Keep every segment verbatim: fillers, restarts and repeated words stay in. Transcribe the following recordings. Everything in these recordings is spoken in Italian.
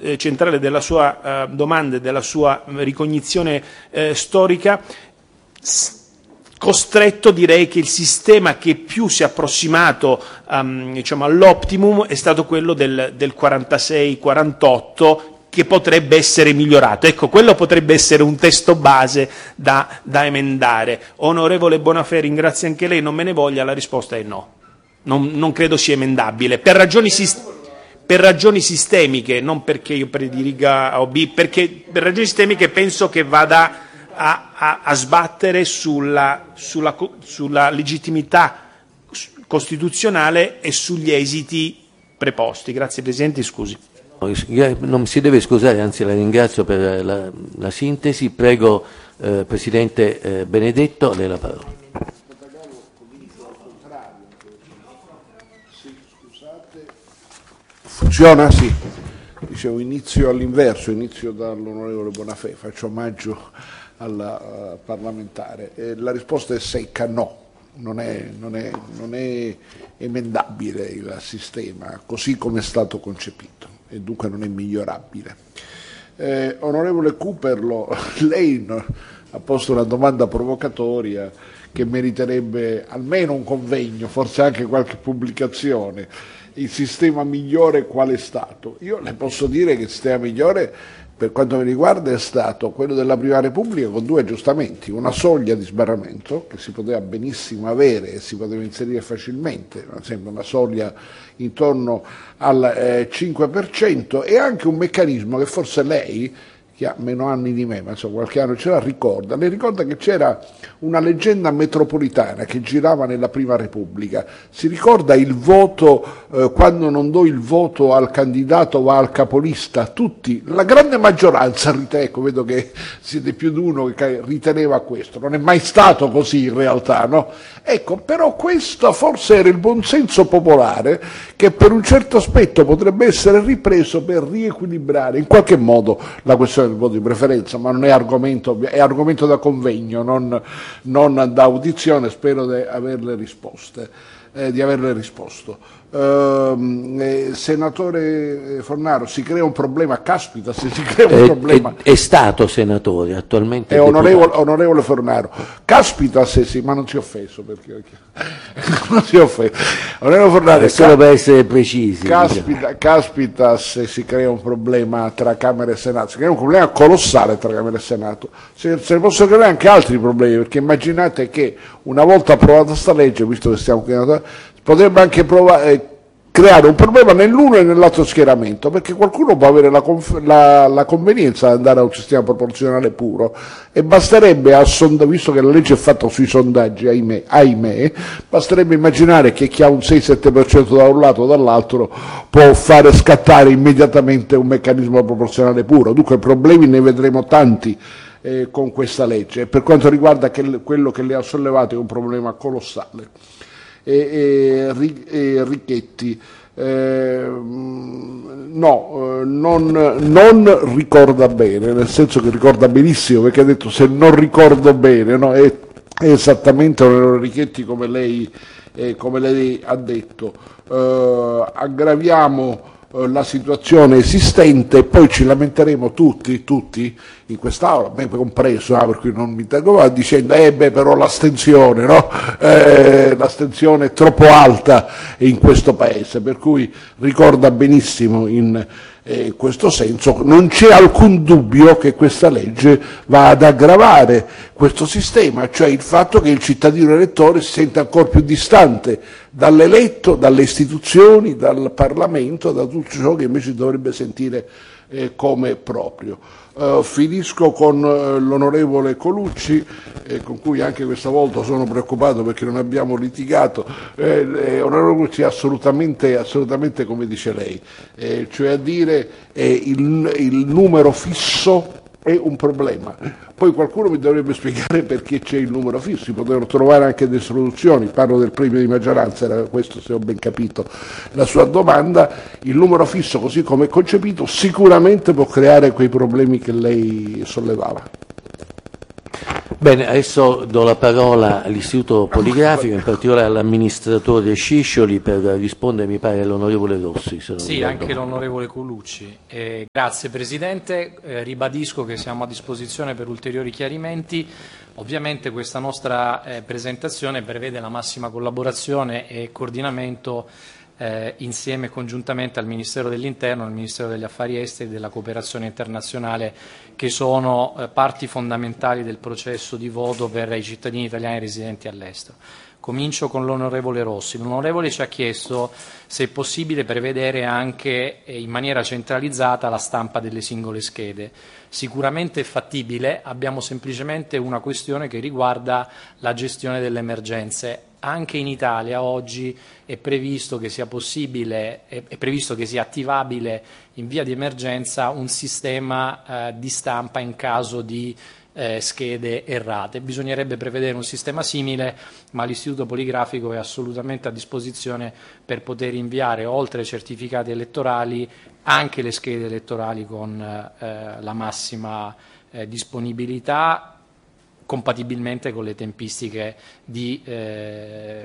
eh, centrale della sua eh, domanda e della sua ricognizione eh, storica, costretto, direi che il sistema che più si è approssimato um, diciamo, all'optimum è stato quello del, del quarantasei quarantotto, che potrebbe essere migliorato. Ecco, quello potrebbe essere un testo base da, da emendare. Onorevole Bonafè, ringrazio anche lei, non me ne voglia, la risposta è no. Non, non credo sia emendabile, per ragioni, per ragioni sistemiche, non perché io prediliga A o B, perché per ragioni sistemiche penso che vada A, a, a sbattere sulla, sulla, sulla legittimità costituzionale e sugli esiti preposti. Grazie Presidente, scusi. Non si deve scusare, anzi la ringrazio per la, la sintesi. Prego eh, Presidente eh, Benedetto, a lei la parola. Funziona? Sì. Dicevo, inizio all'inverso, inizio dall'onorevole Bonafè, faccio omaggio alla uh, parlamentare. Eh, la risposta è secca, no, non è, non è, non è emendabile il sistema così come è stato concepito e dunque non è migliorabile. Eh, onorevole Cooperlo, lei no, ha posto una domanda provocatoria che meriterebbe almeno un convegno, forse anche qualche pubblicazione. Il sistema migliore qual è stato? Io le posso dire che il sistema migliore per quanto mi riguarda è stato quello della Prima Repubblica con due aggiustamenti, una soglia di sbarramento che si poteva benissimo avere e si poteva inserire facilmente, ad esempio una soglia intorno al eh, cinque per cento, e anche un meccanismo che forse lei, che ha meno anni di me, ma insomma qualche anno ce la ricorda, le ricorda che c'era una leggenda metropolitana che girava nella Prima Repubblica. Si ricorda il voto, eh, quando non do il voto al candidato va al capolista, tutti, la grande maggioranza, ecco, vedo che siete più di uno che riteneva questo, non è mai stato così in realtà, no? Ecco, però questo forse era il buonsenso popolare che per un certo aspetto potrebbe essere ripreso per riequilibrare in qualche modo la questione del voto di preferenza, ma non è argomento, è argomento da convegno, non, non da audizione, spero di averle risposte, eh, di averle risposto. Uh, eh, senatore Fornaro, si crea un problema, caspita se si crea un è, problema. È, è stato senatore, attualmente è onorevole, onorevole Fornaro, caspita se si, ma non si è offeso perché, perché non si è offeso. Onorevole Fornaro, è solo per essere precisi. Caspita, diciamo. caspita se si crea un problema tra Camera e Senato, si crea un problema colossale tra Camera e Senato, se, se ne possono creare anche altri problemi, perché immaginate che una volta approvata sta legge, visto che stiamo creando, potrebbe anche provare, eh, creare un problema nell'uno e nell'altro schieramento, perché qualcuno può avere la, la, la convenienza di andare a un sistema proporzionale puro e basterebbe, a sonda, visto che la legge è fatta sui sondaggi, ahimè, ahimè, basterebbe immaginare che chi ha un sei sette per cento da un lato o dall'altro può fare scattare immediatamente un meccanismo proporzionale puro. Dunque problemi ne vedremo tanti eh, con questa legge. Per quanto riguarda che, quello che le ha sollevato è un problema colossale. E, e, e Richetti eh, no, non, non ricorda bene, nel senso che ricorda benissimo, perché ha detto se non ricordo bene, no? è, è esattamente Richetti come lei, eh, come lei ha detto, eh, aggraviamo la situazione esistente e poi ci lamenteremo tutti, tutti in quest'Aula, me compreso, ah, per cui non mi tengo, dicendo eh beh però l'astensione, no? eh, l'astensione è troppo alta in questo Paese, per cui ricorda benissimo in eh, questo senso. Non c'è alcun dubbio che questa legge va ad aggravare questo sistema, cioè il fatto che il cittadino elettore si sente ancora più distante dall'eletto, dalle istituzioni, dal Parlamento, da tutto ciò che invece dovrebbe sentire eh, come proprio. Uh, finisco con uh, l'onorevole Colucci, eh, con cui anche questa volta sono preoccupato perché non abbiamo litigato. Eh, eh, onorevole Colucci, assolutamente, assolutamente come dice lei, eh, cioè a dire eh, il, il numero fisso è un problema. Poi qualcuno mi dovrebbe spiegare perché c'è il numero fisso, si potevano trovare anche delle soluzioni, parlo del premio di maggioranza, era questo se ho ben capito la sua domanda. Il numero fisso così come è concepito sicuramente può creare quei problemi che lei sollevava. Bene, adesso do la parola all'Istituto Poligrafico, in particolare all'amministratore Sciscioli, per rispondere, mi pare, all'onorevole Rossi. Se non sì, ricordo. Anche l'onorevole Colucci. Eh, grazie Presidente, eh, ribadisco che siamo a disposizione per ulteriori chiarimenti. Ovviamente questa nostra eh, presentazione prevede la massima collaborazione e coordinamento eh, insieme e congiuntamente al Ministero dell'Interno, al Ministero degli Affari Esteri e della Cooperazione Internazionale, che sono eh, parti fondamentali del processo di voto per i cittadini italiani residenti all'estero. Comincio con l'onorevole Rossi. L'onorevole ci ha chiesto se è possibile prevedere anche eh, in maniera centralizzata la stampa delle singole schede. Sicuramente è fattibile, abbiamo semplicemente una questione che riguarda la gestione delle emergenze. Anche in Italia oggi è previsto che sia possibile, è, è previsto che sia attivabile in via di emergenza un sistema eh, di stampa in caso di eh, schede errate. Bisognerebbe prevedere un sistema simile, ma l'Istituto Poligrafico è assolutamente a disposizione per poter inviare, oltre ai certificati elettorali, anche le schede elettorali con eh, la massima eh, disponibilità, compatibilmente con le tempistiche di, eh,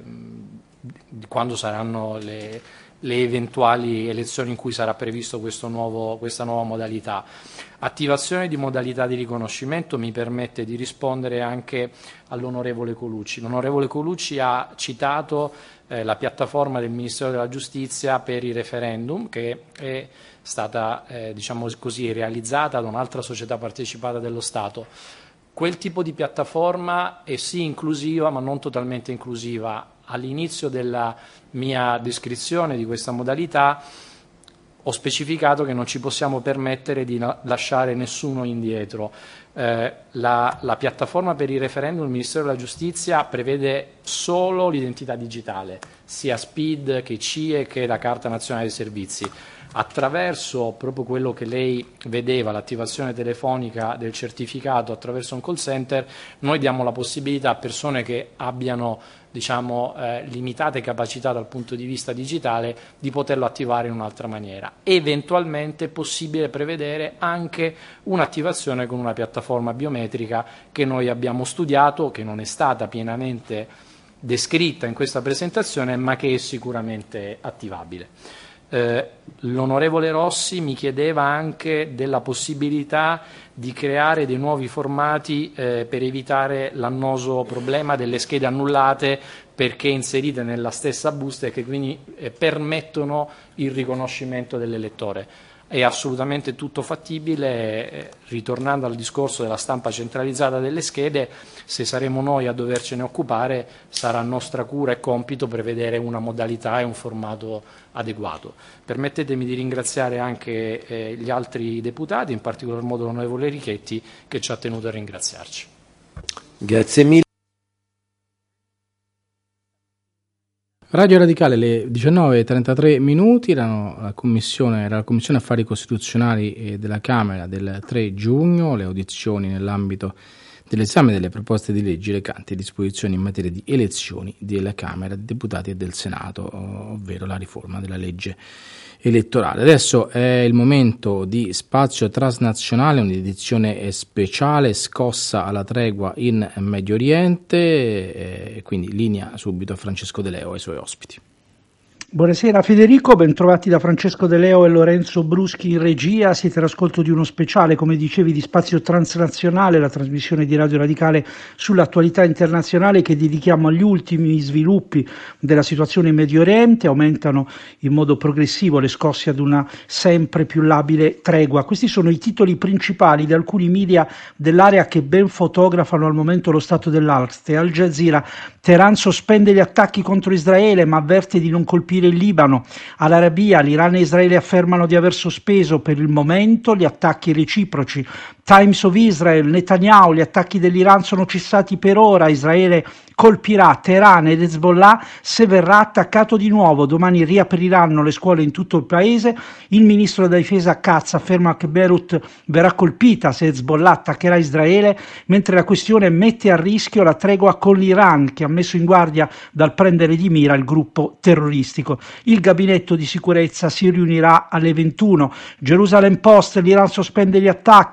di quando saranno le, le eventuali elezioni in cui sarà previsto questo nuovo, questa nuova modalità. Attivazione di modalità di riconoscimento mi permette di rispondere anche all'onorevole Colucci. L'onorevole Colucci ha citato eh, la piattaforma del Ministero della Giustizia per i referendum, che è stata eh, diciamo così, realizzata da un'altra società partecipata dello Stato. Quel tipo di piattaforma è sì inclusiva, ma non totalmente inclusiva. All'inizio della mia descrizione di questa modalità ho specificato che non ci possiamo permettere di lasciare nessuno indietro. Eh, la, la piattaforma per i referendum del Ministero della Giustizia prevede solo l'identità digitale, sia S P I D che C I E che la Carta Nazionale dei Servizi. Attraverso proprio quello che lei vedeva, l'attivazione telefonica del certificato attraverso un call center, noi diamo la possibilità a persone che abbiano diciamo, eh, limitate capacità dal punto di vista digitale di poterlo attivare in un'altra maniera. Eventualmente è possibile prevedere anche un'attivazione con una piattaforma biometrica che noi abbiamo studiato, che non è stata pienamente descritta in questa presentazione, ma che è sicuramente attivabile. Eh, l'onorevole Rossi mi chiedeva anche della possibilità di creare dei nuovi formati eh, per evitare l'annoso problema delle schede annullate perché inserite nella stessa busta e che quindi eh, permettono il riconoscimento dell'elettore. È assolutamente tutto fattibile. Eh, ritornando al discorso della stampa centralizzata delle schede, se saremo noi a dovercene occupare sarà nostra cura e compito prevedere una modalità e un formato adeguato. Permettetemi di ringraziare anche eh, gli altri deputati, in particolar modo l'onorevole Richetti, che ci ha tenuto a ringraziarci. Grazie mille. Radio Radicale, le diciannove e trentatré minuti, erano la commissione, era la Commissione Affari Costituzionali della Camera del tre giugno, le audizioni nell'ambito dell'esame delle proposte di legge recanti disposizioni in materia di elezioni della Camera dei Deputati e del Senato, ovvero la riforma della legge elettorale. Adesso è il momento di Spazio Transnazionale, un'edizione speciale scossa alla tregua in Medio Oriente, e quindi linea subito a Francesco De Leo e ai suoi ospiti. Buonasera Federico, bentrovati da Francesco De Leo e Lorenzo Bruschi in regia. Siete all'ascolto di uno speciale, come dicevi, di Spazio Transnazionale, la trasmissione di Radio Radicale sull'attualità internazionale che dedichiamo agli ultimi sviluppi della situazione in Medio Oriente. Aumentano in modo progressivo le scosse ad una sempre più labile tregua. Questi sono i titoli principali di alcuni media dell'area che ben fotografano al momento lo stato dell'arte. Al Jazeera: Teheran sospende gli attacchi contro Israele ma avverte di non colpire il Libano. All'Arabia: l'Iran e Israele affermano di aver sospeso per il momento gli attacchi reciproci. Times of Israel: Netanyahu: gli attacchi dell'Iran sono cessati per ora, Israele colpirà Teheran ed Hezbollah se verrà attaccato di nuovo. Domani riapriranno le scuole in tutto il paese. Il ministro della difesa Katz afferma che Beirut verrà colpita se Hezbollah attaccherà Israele, mentre la questione mette a rischio la tregua con l'Iran, che ha messo in guardia dal prendere di mira il gruppo terroristico. Il gabinetto di sicurezza si riunirà alle ventuno. Jerusalem Post: l'Iran sospende gli attacchi, Netanyahu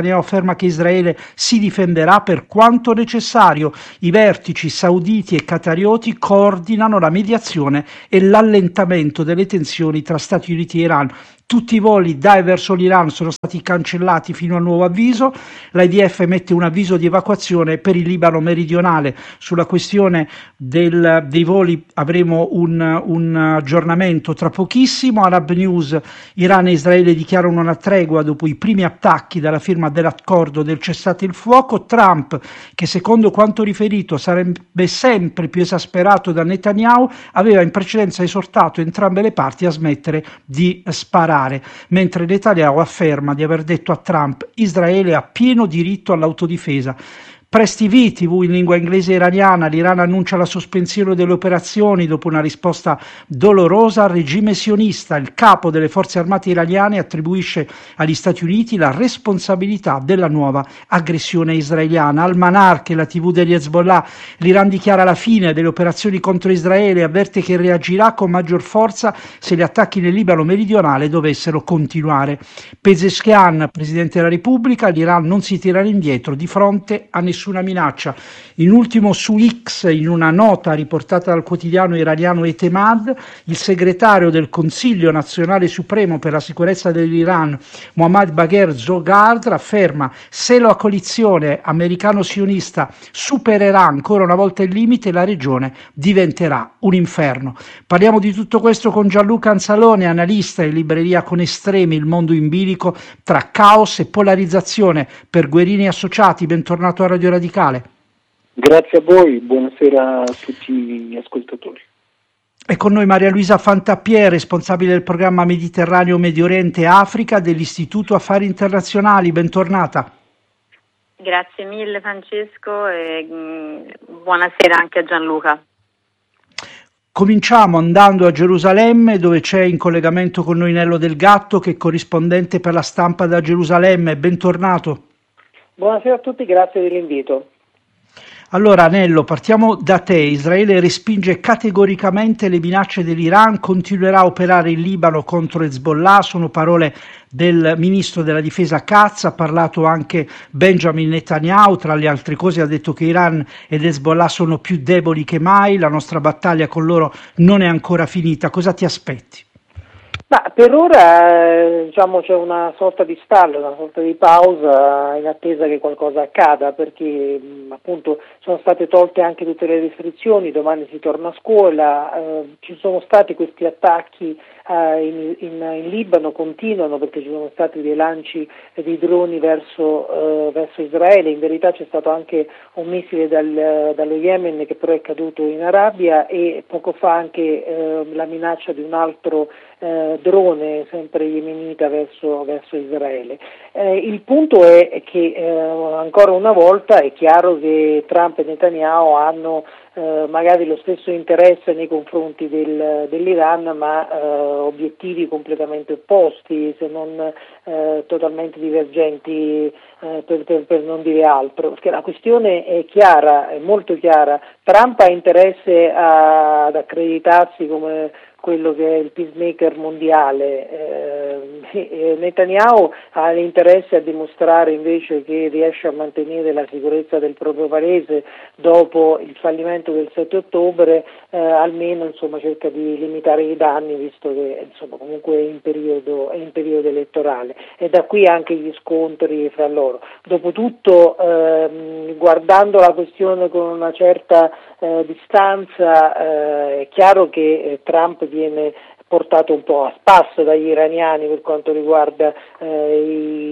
Netanyahu afferma che Israele si difenderà per quanto necessario. I vertici sauditi e qatarioti coordinano la mediazione e l'allentamento delle tensioni tra Stati Uniti e Iran. Tutti i voli dai verso l'Iran sono stati cancellati fino a nuovo avviso. L'I D F emette un avviso di evacuazione per il Libano meridionale. Sulla questione del, dei voli avremo un, un aggiornamento tra pochissimo. Arab News: Iran e Israele dichiarano una tregua dopo i primi attacchi dalla firma dell'accordo del cessate il fuoco. Trump, che secondo quanto riferito sarebbe sempre più esasperato da Netanyahu, aveva in precedenza esortato entrambe le parti a smettere di sparare, mentre Netanyahu afferma di aver detto a Trump: Israele ha pieno diritto all'autodifesa. Press T V, T V in lingua inglese iraniana: l'Iran annuncia la sospensione delle operazioni dopo una risposta dolorosa al regime sionista. Il capo delle forze armate iraniane attribuisce agli Stati Uniti la responsabilità della nuova aggressione israeliana. Al-Manar, che è la tivù degli Hezbollah: l'Iran dichiara la fine delle operazioni contro Israele e avverte che reagirà con maggior forza se gli attacchi nel Libano meridionale dovessero continuare. Pezeshkian, presidente della Repubblica: l'Iran non si tirerà indietro di fronte a nessuno nessuna minaccia. In ultimo su X, in una nota riportata dal quotidiano iraniano Etemad, il segretario del Consiglio Nazionale Supremo per la sicurezza dell'Iran, Mohammad Bagher Zoghard, afferma: se la coalizione americano-sionista supererà ancora una volta il limite, la regione diventerà un inferno. Parliamo di tutto questo con Gianluca Anzalone, analista in libreria Con Estremi, il mondo in bilico tra caos e polarizzazione, per Guerini Associati. Bentornato a Radio Radicale. Grazie a voi, buonasera a tutti gli ascoltatori. È con noi Maria Luisa Fantappier, responsabile del programma Mediterraneo, Medio Oriente e Africa dell'Istituto Affari Internazionali. Bentornata. Grazie mille Francesco e mh, buonasera anche a Gianluca. Cominciamo andando a Gerusalemme, dove c'è in collegamento con noi Nello Del Gatto, che è corrispondente per La Stampa da Gerusalemme. Bentornato. Buonasera a tutti, grazie dell'invito. Allora Nello, partiamo da te. Israele respinge categoricamente le minacce dell'Iran, continuerà a operare in Libano contro Hezbollah, sono parole del ministro della difesa Katz. Ha parlato anche Benjamin Netanyahu, tra le altre cose ha detto che Iran ed Hezbollah sono più deboli che mai, la nostra battaglia con loro non è ancora finita. Cosa ti aspetti? Ma per ora diciamo c'è una sorta di stallo, una sorta di pausa in attesa che qualcosa accada, perché appunto sono state tolte anche tutte le restrizioni, domani si torna a scuola, eh, ci sono stati questi attacchi eh, in, in, in Libano, continuano perché ci sono stati dei lanci di droni verso, eh, verso Israele. In verità c'è stato anche un missile dal, dallo Yemen che però è caduto in Arabia, e poco fa anche eh, la minaccia di un altro Eh, drone sempre yemenita verso, verso Israele. Eh, il punto è che eh, ancora una volta è chiaro che Trump e Netanyahu hanno eh, magari lo stesso interesse nei confronti del, dell'Iran, ma eh, obiettivi completamente opposti, se non eh, totalmente divergenti, eh, per, per, per non dire altro, perché la questione è chiara, è molto chiara. Trump ha interesse a, ad accreditarsi come quello che è il peacemaker mondiale, eh, Netanyahu ha l'interesse a dimostrare invece che riesce a mantenere la sicurezza del proprio paese dopo il fallimento del sette ottobre, eh, almeno insomma cerca di limitare i danni, visto che insomma comunque è in periodo, è in periodo elettorale, e da qui anche gli scontri fra loro. Dopotutto ehm, guardando la questione con una certa eh, distanza, eh, è chiaro che eh, Trump viene portato un po' a spasso dagli iraniani per quanto riguarda eh, i,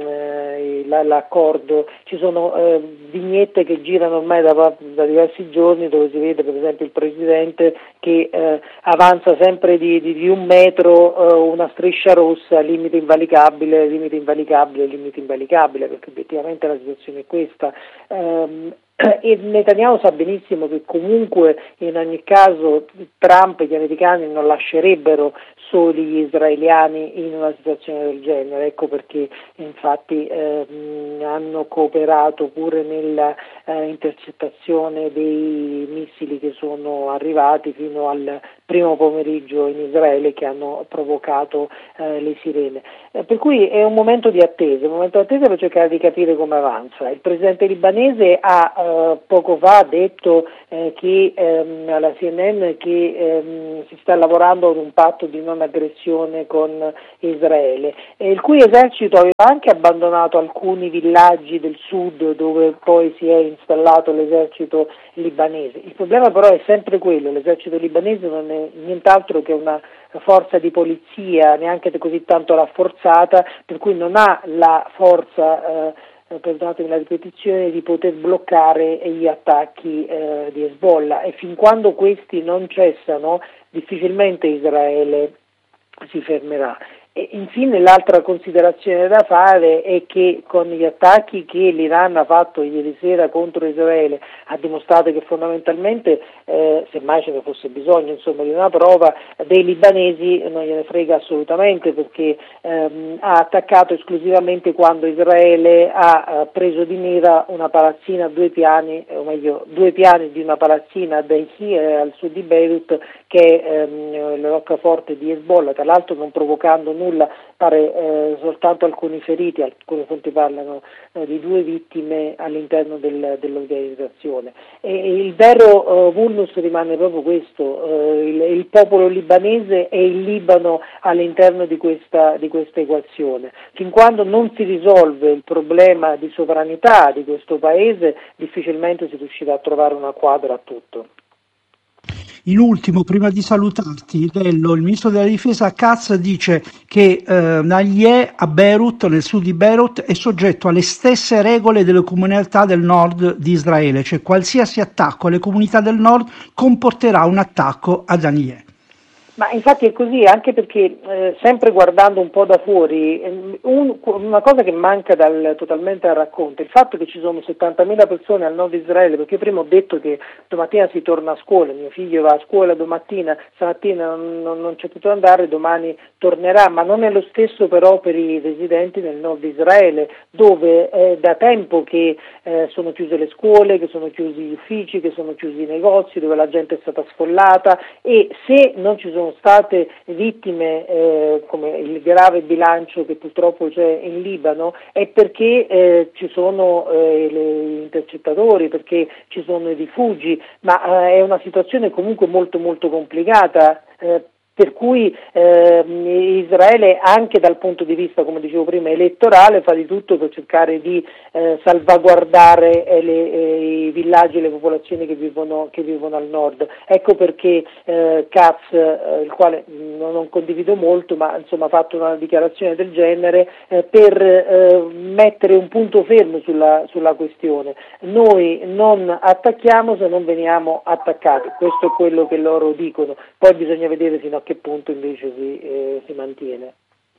eh, la, l'accordo. Ci sono eh, vignette che girano ormai da, da diversi giorni dove si vede per esempio il presidente che eh, avanza sempre di, di, di un metro eh, una striscia rossa, limite invalicabile, limite invalicabile, limite invalicabile, perché obiettivamente la situazione è questa. Um, E Netanyahu sa benissimo che comunque in ogni caso Trump e gli americani non lascerebbero soli gli israeliani in una situazione del genere, ecco perché infatti eh, hanno cooperato pure nella eh, intercettazione dei missili che sono arrivati fino al primo pomeriggio in Israele, che hanno provocato eh, le sirene. Eh, per cui è un momento di attesa, un momento di attesa per cercare di capire come avanza. Il presidente libanese ha eh, poco fa detto eh, che ehm, alla C N N che ehm, si sta lavorando ad un patto di non aggressione con Israele, eh, il cui esercito aveva anche abbandonato alcuni villaggi del sud dove poi si è installato l'esercito libanese. Il problema però è sempre quello: l'esercito libanese non è nient'altro che una forza di polizia neanche così tanto rafforzata, per cui non ha la forza, eh, perdonatemi la ripetizione, di poter bloccare gli attacchi eh, di Hezbollah, e fin quando questi non cessano difficilmente Israele si fermerà. E infine l'altra considerazione da fare è che con gli attacchi che l'Iran ha fatto ieri sera contro Israele ha dimostrato che fondamentalmente, eh, semmai ce ne fosse bisogno insomma di una prova, dei libanesi non gliene frega assolutamente, perché ehm, ha attaccato esclusivamente quando Israele ha eh, preso di mira una palazzina a due piani, o meglio due piani di una palazzina a Daihi, eh, al sud di Beirut, che è ehm, la roccaforte di Hezbollah, tra l'altro non provocando nulla. Pare eh, soltanto alcuni feriti, alcune fonti parlano eh, di due vittime all'interno del, dell'organizzazione. E, e il vero eh, vulnus rimane proprio questo, eh, il, il popolo libanese e il Libano all'interno di questa, di questa equazione. Fin quando non si risolve il problema di sovranità di questo paese, difficilmente si riuscirà a trovare una quadra a tutto. In ultimo, prima di salutarti, Lello, il ministro della difesa Katz dice che eh, Nagliè a Beirut, nel sud di Beirut, è soggetto alle stesse regole delle comunità del nord di Israele, cioè qualsiasi attacco alle comunità del nord comporterà un attacco a Nagliè. Ma infatti è così, anche perché eh, sempre guardando un po' da fuori, un, una cosa che manca dal, totalmente al racconto, il fatto che ci sono settantamila persone al nord di Israele, perché io prima ho detto che domattina si torna a scuola, mio figlio va a scuola domattina, stamattina non, non, non c'è potuto andare, domani tornerà, ma non è lo stesso però per i residenti nel nord di Israele, dove è da tempo che eh, sono chiuse le scuole, che sono chiusi gli uffici, che sono chiusi i negozi, dove la gente è stata sfollata, e se non ci sono state vittime eh, come il grave bilancio che purtroppo c'è in Libano è perché eh, ci sono eh, gli intercettatori, perché ci sono i rifugi, ma eh, è una situazione comunque molto molto complicata. Eh, Per cui eh, Israele, anche dal punto di vista, come dicevo prima, elettorale, fa di tutto per cercare di eh, salvaguardare eh, le, eh, i villaggi e le popolazioni che vivono, che vivono al nord. Ecco perché eh, Katz, eh, il quale non, non condivido molto, ma insomma ha fatto una dichiarazione del genere eh, per eh, mettere un punto fermo sulla, sulla questione. Noi non attacchiamo se non veniamo attaccati, questo è quello che loro dicono, poi bisogna vedere fino a che punto invece si, eh, si mantiene.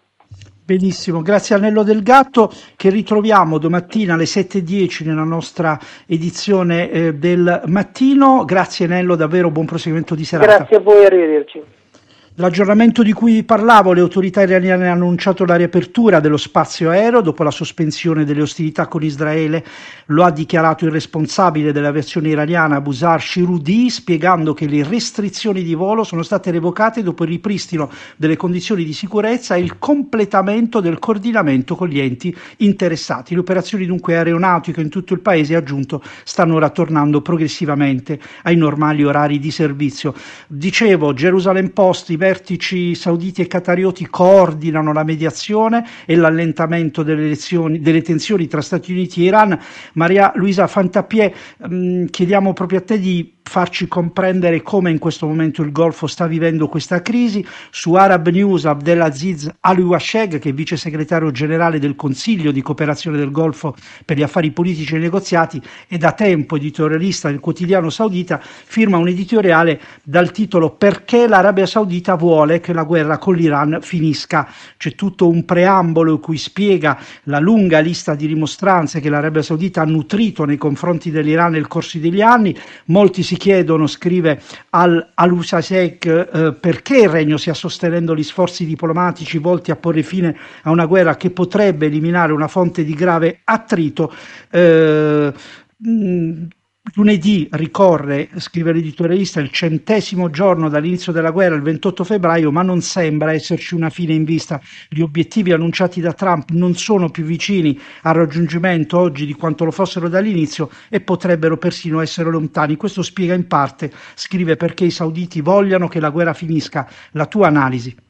Benissimo, grazie a Nello Del Gatto, che ritroviamo domattina alle sette e dieci nella nostra edizione eh, del mattino. Grazie Nello, davvero buon proseguimento di serata. Grazie a voi, arrivederci. L'aggiornamento di cui parlavo, le autorità iraniane hanno annunciato la riapertura dello spazio aereo dopo la sospensione delle ostilità con Israele. Lo ha dichiarato il responsabile dell'aviazione iraniana Busar Shirudi, spiegando che le restrizioni di volo sono state revocate dopo il ripristino delle condizioni di sicurezza e il completamento del coordinamento con gli enti interessati. Le operazioni dunque aeronautiche in tutto il paese, ha aggiunto, stanno ora tornando progressivamente ai normali orari di servizio. Dicevo, Jerusalem Post, i vertici sauditi e qatarioti coordinano la mediazione e l'allentamento delle, elezioni, delle tensioni tra Stati Uniti e Iran. Maria Luisa Fantapie, mh, chiediamo proprio a te di farci comprendere come in questo momento il Golfo sta vivendo questa crisi. Su Arab News Abdelaziz Al-Washeg, che è vice segretario generale del Consiglio di cooperazione del Golfo per gli affari politici e negoziati e da tempo editorialista del quotidiano saudita, firma un editoriale dal titolo "Perché l'Arabia Saudita vuole che la guerra con l'Iran finisca". C'è tutto un preambolo in cui spiega la lunga lista di rimostranze che l'Arabia Saudita ha nutrito nei confronti dell'Iran nel corso degli anni. Molti si chiedono, scrive Al Al-Usasek, eh, perché il regno stia sostenendo gli sforzi diplomatici volti a porre fine a una guerra che potrebbe eliminare una fonte di grave attrito. Eh, mh, Lunedì ricorre, scrive l'editorialista, il centesimo giorno dall'inizio della guerra, il ventotto febbraio, ma non sembra esserci una fine in vista. Gli obiettivi annunciati da Trump non sono più vicini al raggiungimento oggi di quanto lo fossero dall'inizio e potrebbero persino essere lontani. Questo spiega in parte, scrive, perché i sauditi vogliano che la guerra finisca. La tua analisi?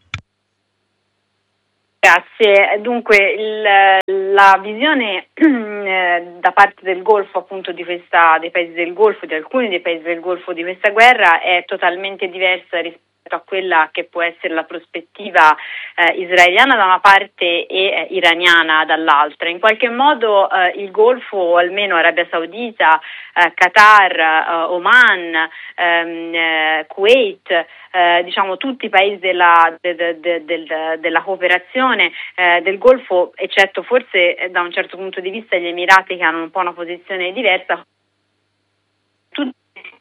Grazie. Dunque il, la visione eh, da parte del Golfo, appunto di questa, dei paesi del Golfo, di alcuni dei paesi del Golfo di questa guerra è totalmente diversa rispetto a quella che può essere la prospettiva eh, israeliana da una parte e eh, iraniana dall'altra. In qualche modo eh, il Golfo, o almeno Arabia Saudita, eh, Qatar, eh, Oman, ehm, eh, Kuwait, Eh, diciamo tutti i paesi della, de, de, de, de, della cooperazione eh, del Golfo, eccetto forse eh, da un certo punto di vista gli Emirati, che hanno un po' una posizione diversa, tutti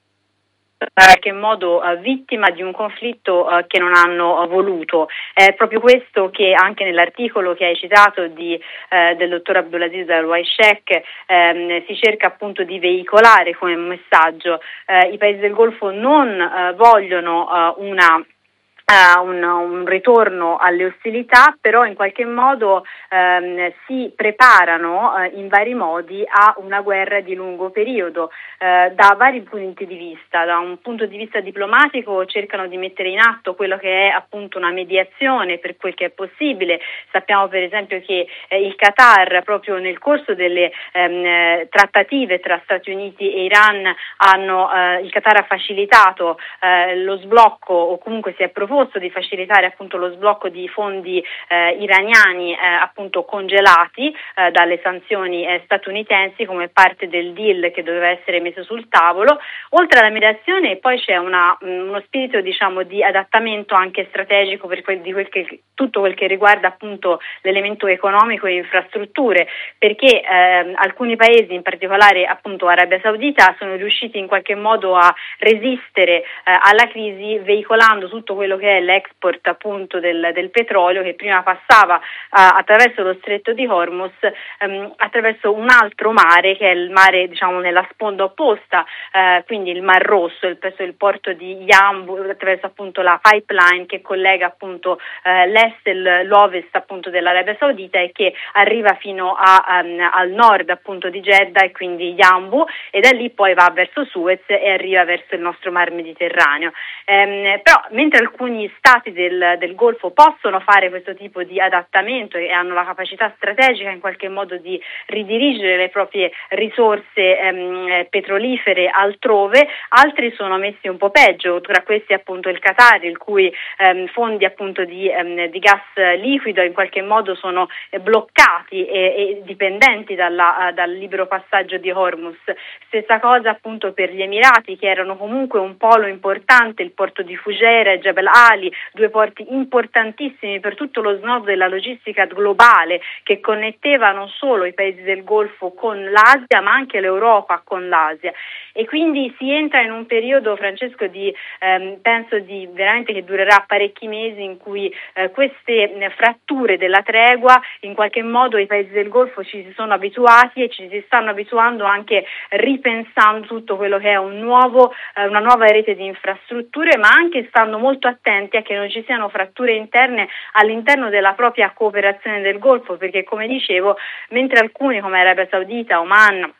in qualche modo uh, vittima di un conflitto uh, che non hanno uh, voluto. È proprio questo che anche nell'articolo che hai citato di, uh, del dottor Abdelaziz Al-Washeg um, si cerca appunto di veicolare come messaggio. Uh, I paesi del Golfo non uh, vogliono uh, una Uh, un, un ritorno alle ostilità, però in qualche modo um, si preparano uh, in vari modi a una guerra di lungo periodo uh, da vari punti di vista. Da un punto di vista diplomatico cercano di mettere in atto quello che è appunto una mediazione per quel che è possibile. Sappiamo per esempio che eh, il Qatar proprio nel corso delle um, trattative tra Stati Uniti e Iran hanno uh, il Qatar ha facilitato uh, lo sblocco, o comunque si è proposto di facilitare appunto lo sblocco di fondi eh, iraniani eh, appunto congelati eh, dalle sanzioni eh, statunitensi come parte del deal che doveva essere messo sul tavolo. Oltre alla mediazione poi c'è una, mh, uno spirito diciamo di adattamento anche strategico per quel, di quel che, tutto quel che riguarda appunto l'elemento economico e infrastrutture, perché eh, alcuni paesi, in particolare appunto Arabia Saudita, sono riusciti in qualche modo a resistere eh, alla crisi veicolando tutto quello che è l'export appunto del, del petrolio, che prima passava uh, attraverso lo stretto di Hormuz, um, attraverso un altro mare che è il mare diciamo nella sponda opposta, uh, quindi il Mar Rosso, il, il porto di Yanbu, attraverso appunto la pipeline che collega appunto uh, l'est e l'ovest appunto dell'Arabia Saudita e che arriva fino a, um, al nord appunto di Jeddah e quindi Yanbu, e da lì poi va verso Suez e arriva verso il nostro Mar Mediterraneo. Um, però mentre alcuni stati del, del Golfo possono fare questo tipo di adattamento e hanno la capacità strategica in qualche modo di ridirigere le proprie risorse ehm, petrolifere altrove, altri sono messi un po' peggio, tra questi appunto il Qatar, il cui ehm, fondi appunto di, ehm, di gas liquido in qualche modo sono eh, bloccati e, e dipendenti dalla, uh, dal libero passaggio di Hormuz. Stessa cosa appunto per gli Emirati, che erano comunque un polo importante, il porto di Fujairah e Jebel Ali, due porti importantissimi per tutto lo snodo della logistica globale che connetteva non solo i paesi del Golfo con l'Asia ma anche l'Europa con l'Asia, e quindi si entra in un periodo, Francesco, di ehm, penso di veramente che durerà parecchi mesi, in cui eh, queste eh, fratture della tregua in qualche modo i paesi del Golfo ci si sono abituati e ci si stanno abituando anche ripensando tutto quello che è un nuovo, eh, una nuova rete di infrastrutture, ma anche stando molto attenti a che non ci siano fratture interne all'interno della propria cooperazione del Golfo, perché come dicevo, mentre alcuni come Arabia Saudita, Oman,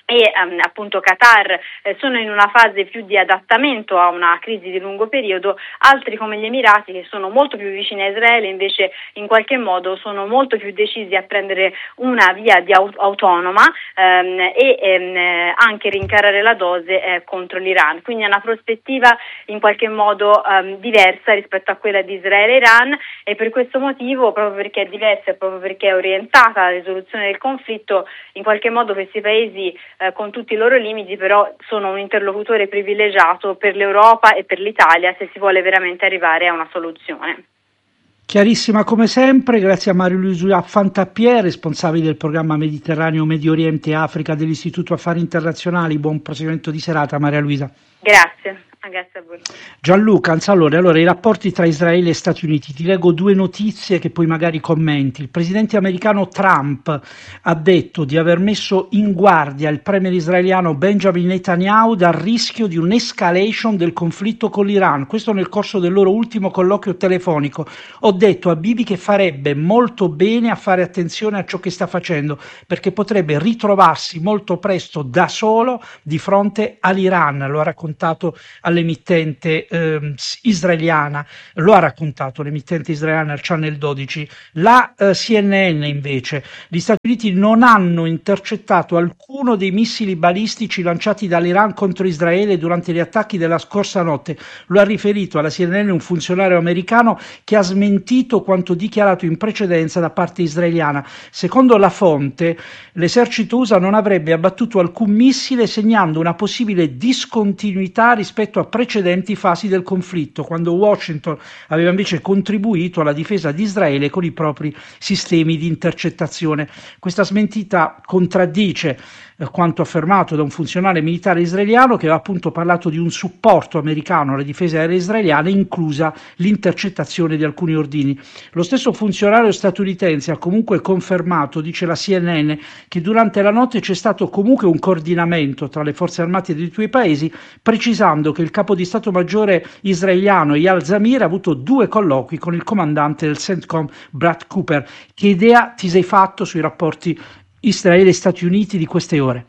e um, appunto Qatar eh, sono in una fase più di adattamento a una crisi di lungo periodo, altri come gli Emirati, che sono molto più vicini a Israele, invece in qualche modo sono molto più decisi a prendere una via di aut- autonoma ehm, e ehm, anche rincarare la dose eh, contro l'Iran. Quindi è una prospettiva in qualche modo ehm, diversa rispetto a quella di Israele e Iran, e per questo motivo, proprio perché è diversa e proprio perché è orientata alla risoluzione del conflitto, in qualche modo questi paesi Eh, con tutti i loro limiti, però sono un interlocutore privilegiato per l'Europa e per l'Italia se si vuole veramente arrivare a una soluzione. Chiarissima come sempre, grazie a Mario Luisa Fantappiè, responsabile del programma Mediterraneo, Medio Oriente e Africa dell'Istituto Affari Internazionali. Buon proseguimento di serata, Maria Luisa. Grazie. Grazie a voi. Gianluca Anzalone, allora i rapporti tra Israele e Stati Uniti, ti leggo due notizie che poi magari commenti. Il presidente americano Trump ha detto di aver messo in guardia il premier israeliano Benjamin Netanyahu dal rischio di un'escalation del conflitto con l'Iran, questo nel corso del loro ultimo colloquio telefonico. Ho detto a Bibi che farebbe molto bene a fare attenzione a ciò che sta facendo, perché potrebbe ritrovarsi molto presto da solo di fronte all'Iran, lo ha raccontato all'emittente eh, israeliana, lo ha raccontato l'emittente israeliana al Channel dodici. La eh, C N N invece, gli Stati Uniti non hanno intercettato alcuno dei missili balistici lanciati dall'Iran contro Israele durante gli attacchi della scorsa notte, lo ha riferito alla C N N un funzionario americano che ha smentito quanto dichiarato in precedenza da parte israeliana. Secondo la fonte, l'esercito U S A non avrebbe abbattuto alcun missile, segnando una possibile discontinuità rispetto a precedenti fasi del conflitto, quando Washington aveva invece contribuito alla difesa di Israele con i propri sistemi di intercettazione. Questa smentita contraddice eh, quanto affermato da un funzionario militare israeliano che aveva appunto parlato di un supporto americano alle difese aeree israeliane, inclusa l'intercettazione di alcuni ordini. Lo stesso funzionario statunitense ha comunque confermato, dice la C N N, che durante la notte c'è stato comunque un coordinamento tra le forze armate dei due paesi, precisando che il capo di Stato Maggiore israeliano Eyal Zamir ha avuto due colloqui con il comandante del CENTCOM Brad Cooper. Che idea ti sei fatto sui rapporti Israele e Stati Uniti di queste ore?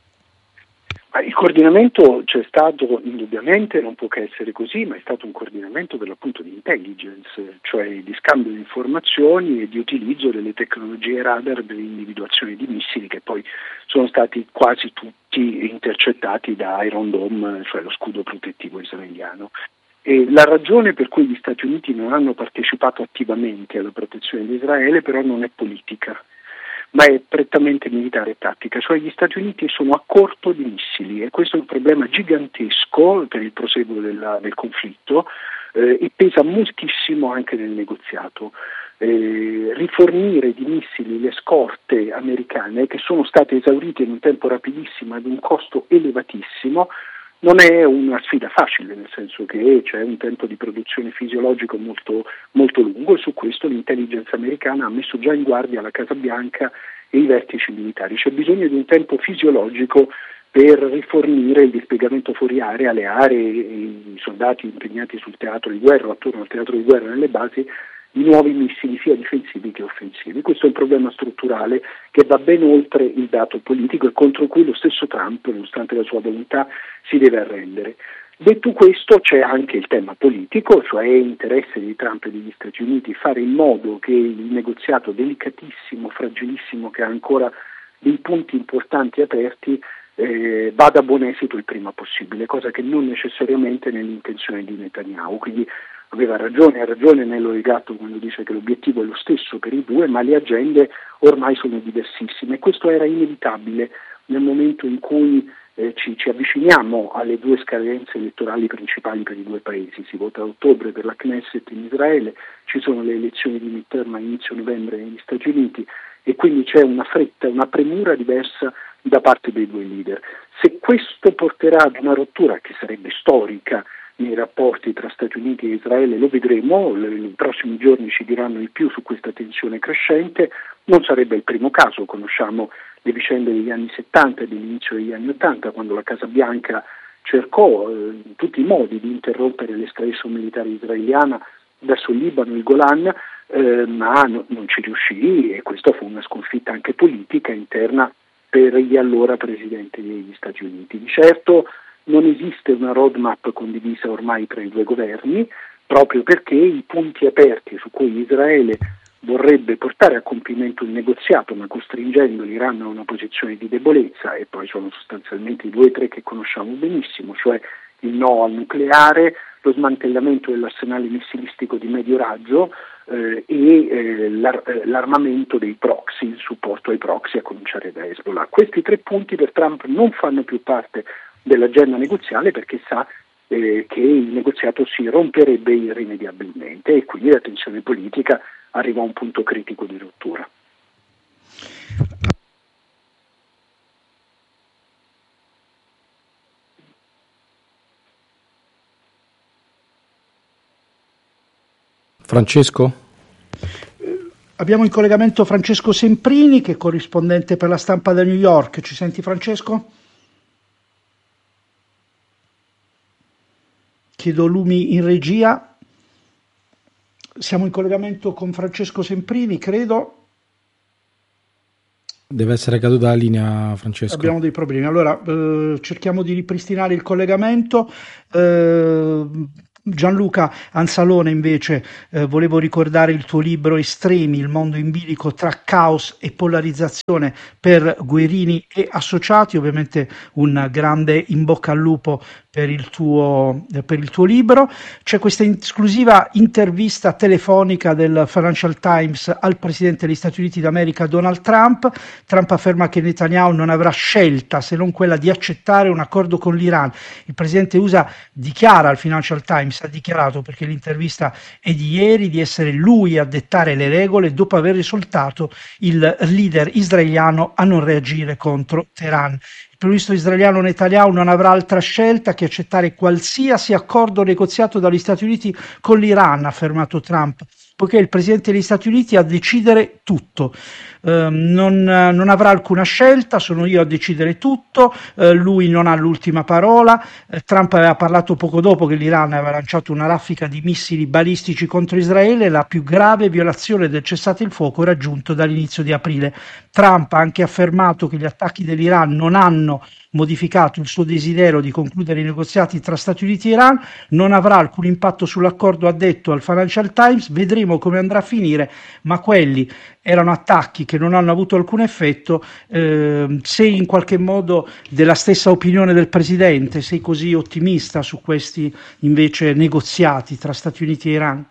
Il coordinamento c'è stato indubbiamente, non può che essere così, ma è stato un coordinamento per l'appunto di intelligence, cioè di scambio di informazioni e di utilizzo delle tecnologie radar per l'individuazione di missili che poi sono stati quasi tutti intercettati da Iron Dome, cioè lo scudo protettivo israeliano. E la ragione per cui gli Stati Uniti non hanno partecipato attivamente alla protezione di Israele però non è politica, ma è prettamente militare e tattica, cioè gli Stati Uniti sono a corto di missili e questo è un problema gigantesco per il proseguo della, del conflitto eh, e pesa moltissimo anche nel negoziato. Eh, rifornire di missili le scorte americane che sono state esaurite in un tempo rapidissimo ad un costo elevatissimo non è una sfida facile, nel senso che c'è un tempo di produzione fisiologico molto, molto lungo e su questo l'intelligence americana ha messo già in guardia la Casa Bianca e i vertici militari. C'è bisogno di un tempo fisiologico per rifornire il dispiegamento fuori area, le aree, i soldati impegnati sul teatro di guerra o attorno al teatro di guerra nelle basi, di nuovi missili sia difensivi che offensivi. Questo è un problema strutturale che va ben oltre il dato politico e contro cui lo stesso Trump, nonostante la sua volontà, si deve arrendere. Detto questo c'è anche il tema politico, cioè è interesse di Trump e degli Stati Uniti fare in modo che il negoziato delicatissimo, fragilissimo, che ha ancora dei punti importanti aperti, eh, vada a buon esito il prima possibile, cosa che non necessariamente nell'intenzione di Netanyahu. Quindi aveva ragione, ha ragione Nello Legato quando dice che l'obiettivo è lo stesso per i due, ma le agende ormai sono diversissime e questo era inevitabile nel momento in cui eh, ci, ci avviciniamo alle due scadenze elettorali principali per i due paesi. Si vota a ottobre per la Knesset in Israele, ci sono le elezioni di midterm a inizio novembre negli Stati Uniti e quindi c'è una fretta, una premura diversa da parte dei due leader. Se questo porterà ad una rottura che sarebbe storica nei rapporti tra Stati Uniti e Israele, lo vedremo, i prossimi giorni ci diranno di più su questa tensione crescente, non sarebbe il primo caso, conosciamo le vicende degli anni settanta e dell'inizio degli anni ottanta, quando la Casa Bianca cercò eh, in tutti i modi di interrompere l'escalation militare israeliana verso il Libano e il Golan, eh, ma no, non ci riuscì e questa fu una sconfitta anche politica interna per gli allora Presidente degli Stati Uniti. Di certo non esiste una roadmap condivisa ormai tra i due governi, proprio perché i punti aperti su cui Israele vorrebbe portare a compimento il negoziato, ma costringendo l'Iran a una posizione di debolezza, e poi sono sostanzialmente i due o tre che conosciamo benissimo, cioè il no al nucleare, lo smantellamento dell'arsenale missilistico di medio raggio eh, e eh, l'ar- l'armamento dei proxy, il supporto ai proxy a cominciare da Hezbollah. Questi tre punti per Trump non fanno più parte dell'agenda negoziale, perché sa eh, che il negoziato si romperebbe irrimediabilmente e quindi la tensione politica arriva a un punto critico di rottura. Francesco? Abbiamo in collegamento Francesco Semprini, che è corrispondente per La Stampa da New York. Ci senti, Francesco? Chiedo lumi in regia. Siamo in collegamento con Francesco Semprini, credo. Deve essere caduta la linea, Francesco. Abbiamo dei problemi. Allora, eh, cerchiamo di ripristinare il collegamento. Eh, Gianluca Anzalone, invece, eh, volevo ricordare il tuo libro Estremi, il mondo in bilico tra caos e polarizzazione, per Guerini e Associati. Ovviamente un grande in bocca al lupo per il tuo, per il tuo libro. C'è questa esclusiva intervista telefonica del Financial Times al Presidente degli Stati Uniti d'America Donald Trump. Trump afferma che Netanyahu non avrà scelta se non quella di accettare un accordo con l'Iran. Il Presidente U S A dichiara al Financial Times, ha dichiarato, perché l'intervista è di ieri, di essere lui a dettare le regole dopo aver esortato il leader israeliano a non reagire contro Teheran. Il ministro israeliano Netanyahu non avrà altra scelta che accettare qualsiasi accordo negoziato dagli Stati Uniti con l'Iran, ha affermato Trump, poiché il Presidente degli Stati Uniti a decidere tutto. Eh, non, non avrà alcuna scelta, sono io a decidere tutto, eh, lui non ha l'ultima parola. Eh, Trump aveva parlato poco dopo che l'Iran aveva lanciato una raffica di missili balistici contro Israele, la più grave violazione del cessate il fuoco raggiunto dall'inizio di aprile. Trump ha anche affermato che gli attacchi dell'Iran non hanno modificato il suo desiderio di concludere i negoziati tra Stati Uniti e Iran, non avrà alcun impatto sull'accordo, ha detto al Financial Times, vedremo come andrà a finire, ma quelli erano attacchi che non hanno avuto alcun effetto. Eh, sei in qualche modo della stessa opinione del Presidente? Sei così ottimista su questi invece negoziati tra Stati Uniti e Iran?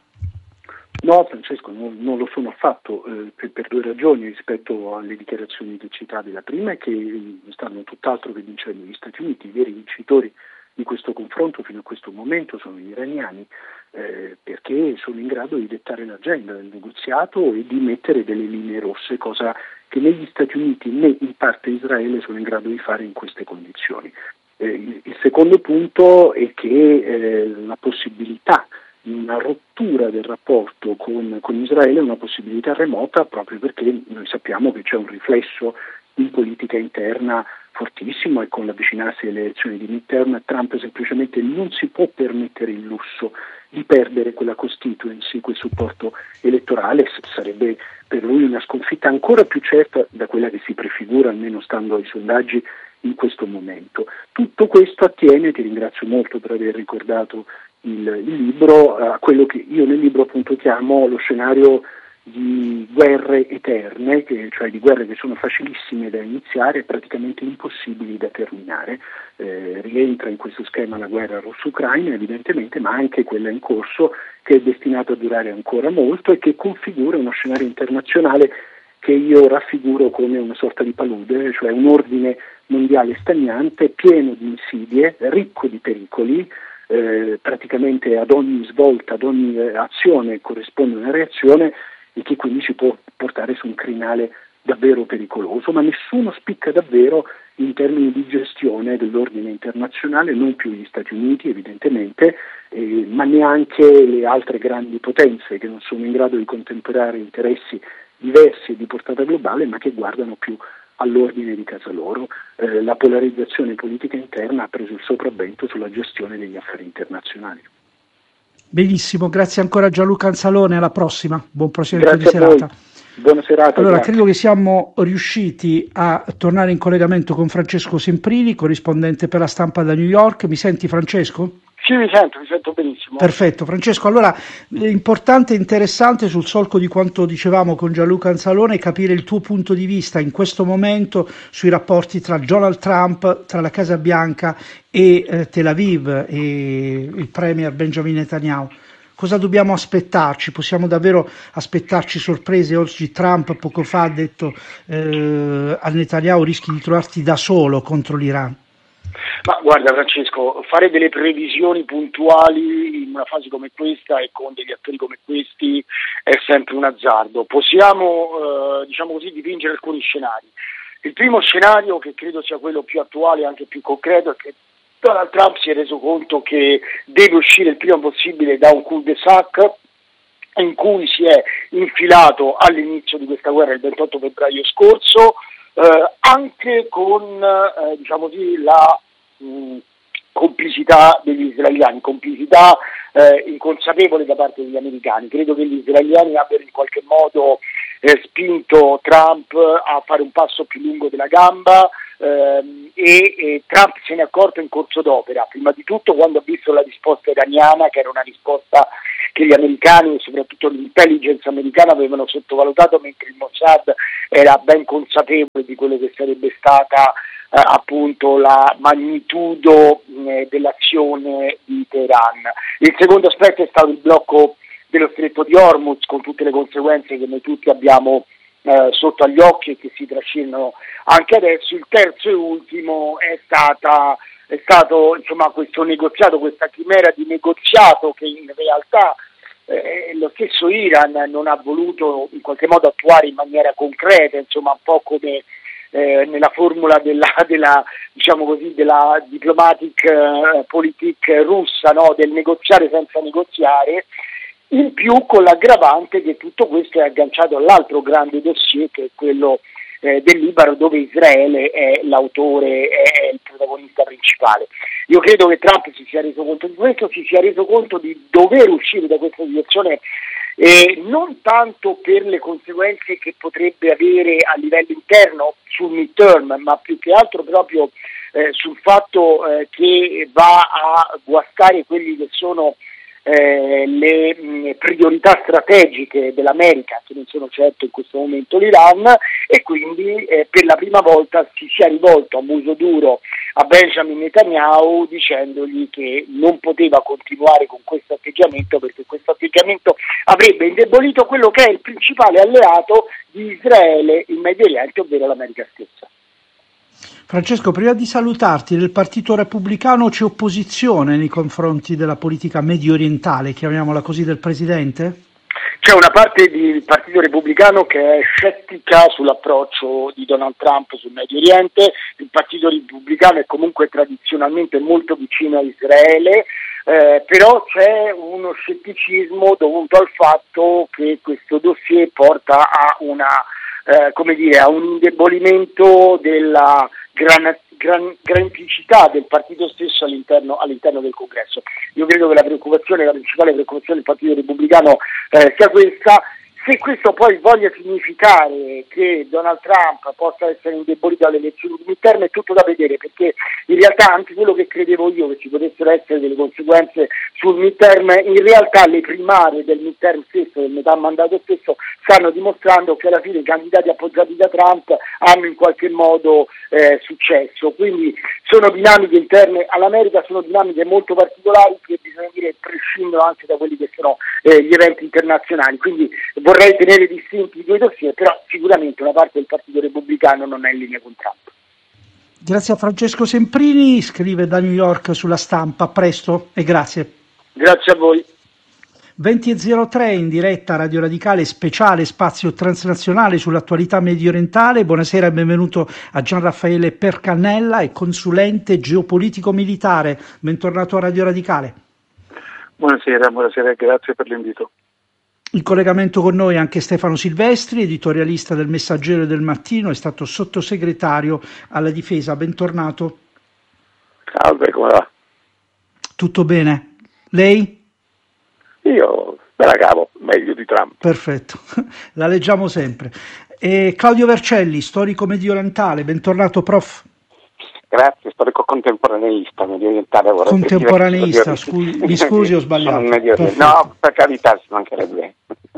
No, Francesco, non, non lo sono affatto, eh, per, per due ragioni rispetto alle dichiarazioni che citavi. La prima è che stanno tutt'altro che vincendo gli Stati Uniti. I veri vincitori di questo confronto fino a questo momento sono gli iraniani, eh, perché sono in grado di dettare l'agenda del negoziato e di mettere delle linee rosse, cosa che né gli Stati Uniti né in parte Israele sono in grado di fare in queste condizioni. Eh, il, il secondo punto è che eh, la possibilità di una rottura del rapporto con, con Israele è una possibilità remota, proprio perché noi sappiamo che c'è un riflesso in politica interna fortissimo, e con l'avvicinarsi delle elezioni di midterm Trump semplicemente non si può permettere il lusso di perdere quella constituency, quel supporto elettorale. Sarebbe per lui una sconfitta ancora più certa da quella che si prefigura, almeno stando ai sondaggi in questo momento. Tutto questo attiene, ti ringrazio molto per aver ricordato il, il libro, a quello che io nel libro appunto chiamo lo scenario di guerre eterne, che, cioè di guerre che sono facilissime da iniziare e praticamente impossibili da terminare. Eh, rientra in questo schema la guerra russo-ucraina evidentemente, ma anche quella in corso, che è destinata a durare ancora molto e che configura uno scenario internazionale che io raffiguro come una sorta di palude, cioè un ordine mondiale stagnante, pieno di insidie, ricco di pericoli. Eh, praticamente ad ogni svolta, ad ogni eh, azione corrisponde una reazione, e che quindi ci può portare su un crinale davvero pericoloso, ma nessuno spicca davvero in termini di gestione dell'ordine internazionale, non più gli Stati Uniti evidentemente, eh, ma neanche le altre grandi potenze che non sono in grado di contemperare interessi diversi e di portata globale, ma che guardano più all'ordine di casa loro. Eh, la polarizzazione politica interna ha preso il sopravvento sulla gestione degli affari internazionali. Benissimo, grazie ancora Gianluca Anzalone, alla prossima, buon proseguimento di Grazie a voi. serata. Buona serata. Allora, grazie. credo che siamo riusciti a tornare in collegamento con Francesco Semprini, corrispondente per la Stampa da New York. Mi senti, Francesco? Sì, mi sento, mi sento benissimo. Perfetto, Francesco. Allora, è importante e interessante, sul solco di quanto dicevamo con Gianluca Anzalone, capire il tuo punto di vista in questo momento sui rapporti tra Donald Trump, tra la Casa Bianca e eh, Tel Aviv e il premier Benjamin Netanyahu. Cosa dobbiamo aspettarci? Possiamo davvero aspettarci sorprese? Oggi Trump poco fa ha detto eh, a Netanyahu: rischi di trovarti da solo contro l'Iran. Ma guarda Francesco, fare delle previsioni puntuali in una fase come questa e con degli attori come questi è sempre un azzardo. Possiamo, eh, diciamo così, dipingere alcuni scenari. Il primo scenario, che credo sia quello più attuale e anche più concreto, è che Donald Trump si è reso conto che deve uscire il prima possibile da un cul-de-sac in cui si è infilato all'inizio di questa guerra il ventotto febbraio scorso, eh, anche con eh, diciamo così, la mh, complicità degli israeliani, complicità eh, inconsapevole da parte degli americani. Credo che gli israeliani abbiano in qualche modo eh, spinto Trump a fare un passo più lungo della gamba, ehm, e, e Trump se ne è accorto in corso d'opera, prima di tutto quando ha visto la risposta iraniana, che era una risposta che gli americani e soprattutto l'intelligence americana avevano sottovalutato, mentre il Mossad era ben consapevole di quello che sarebbe stata eh, appunto la magnitudo eh, dell'azione di Teheran. Il secondo aspetto è stato il blocco dello stretto di Hormuz, con tutte le conseguenze che noi tutti abbiamo eh, sotto agli occhi e che si trascinano anche adesso. Il terzo e ultimo è stata è stato insomma questo negoziato, questa chimera di negoziato che in realtà eh, lo stesso Iran non ha voluto in qualche modo attuare in maniera concreta, insomma un po' come eh, nella formula della, della diciamo così della diplomatic eh, politique russa, no? Del negoziare senza negoziare, in più con l'aggravante che tutto questo è agganciato all'altro grande dossier, che è quello Eh, del Libano, dove Israele è l'autore, è il protagonista principale. Io credo che Trump si sia reso conto di questo, si sia reso conto di dover uscire da questa situazione, eh, non tanto per le conseguenze che potrebbe avere a livello interno sul midterm, ma più che altro proprio eh, sul fatto eh, che va a guastare quelli che sono Eh, le mh, priorità strategiche dell'America, che non sono certo in questo momento l'Iran, e quindi eh, per la prima volta si sia rivolto a muso duro a Benjamin Netanyahu dicendogli che non poteva continuare con questo atteggiamento, perché questo atteggiamento avrebbe indebolito quello che è il principale alleato di Israele in Medio Oriente, ovvero l'America stessa. Francesco, prima di salutarti, nel Partito Repubblicano c'è opposizione nei confronti della politica medio orientale, chiamiamola così, del Presidente? C'è una parte del Partito Repubblicano che è scettica sull'approccio di Donald Trump sul Medio Oriente. Il Partito Repubblicano è comunque tradizionalmente molto vicino a Israele, eh, però c'è uno scetticismo dovuto al fatto che questo dossier porta a una Eh, come dire, a un indebolimento della gran, gran, granicità del partito stesso all'interno, all'interno del Congresso. Io credo che la preoccupazione, la principale preoccupazione del Partito Repubblicano eh, sia questa. Se questo poi voglia significare che Donald Trump possa essere indebolito alle elezioni di midterm è tutto da vedere, perché in realtà anche quello che credevo io che ci potessero essere delle conseguenze sul midterm, in realtà le primarie del midterm stesso, del metà mandato stesso, stanno dimostrando che alla fine i candidati appoggiati da Trump hanno in qualche modo eh, successo. Quindi sono dinamiche interne all'America, sono dinamiche molto particolari che bisogna dire prescindono anche da quelli che sono eh, gli eventi internazionali. Quindi vorrei tenere distinti i due dossier, però sicuramente una parte del Partito Repubblicano non è in linea con Trump. Grazie a Francesco Semprini, scrive da New York sulla Stampa. A presto e grazie. Grazie a voi. venti e zero tre in diretta Radio Radicale, speciale spazio transnazionale sull'attualità mediorientale. Buonasera e benvenuto a Gian Raffaele Percannella, è consulente geopolitico militare. Bentornato a Radio Radicale. Buonasera, buonasera, grazie per l'invito. In collegamento con noi anche Stefano Silvestri, editorialista del Messaggero e del Mattino, è stato sottosegretario alla difesa. Bentornato. Salve, come va? Tutto bene? Lei? Io me la cavo, meglio di Trump. Perfetto, la leggiamo sempre. E Claudio Vercelli, storico mediorientale, bentornato prof. Grazie, storico contemporaneista, mediorientale. Contemporaneista, scusi, mi scusi, ho sbagliato. No, per carità, ci mancherebbe.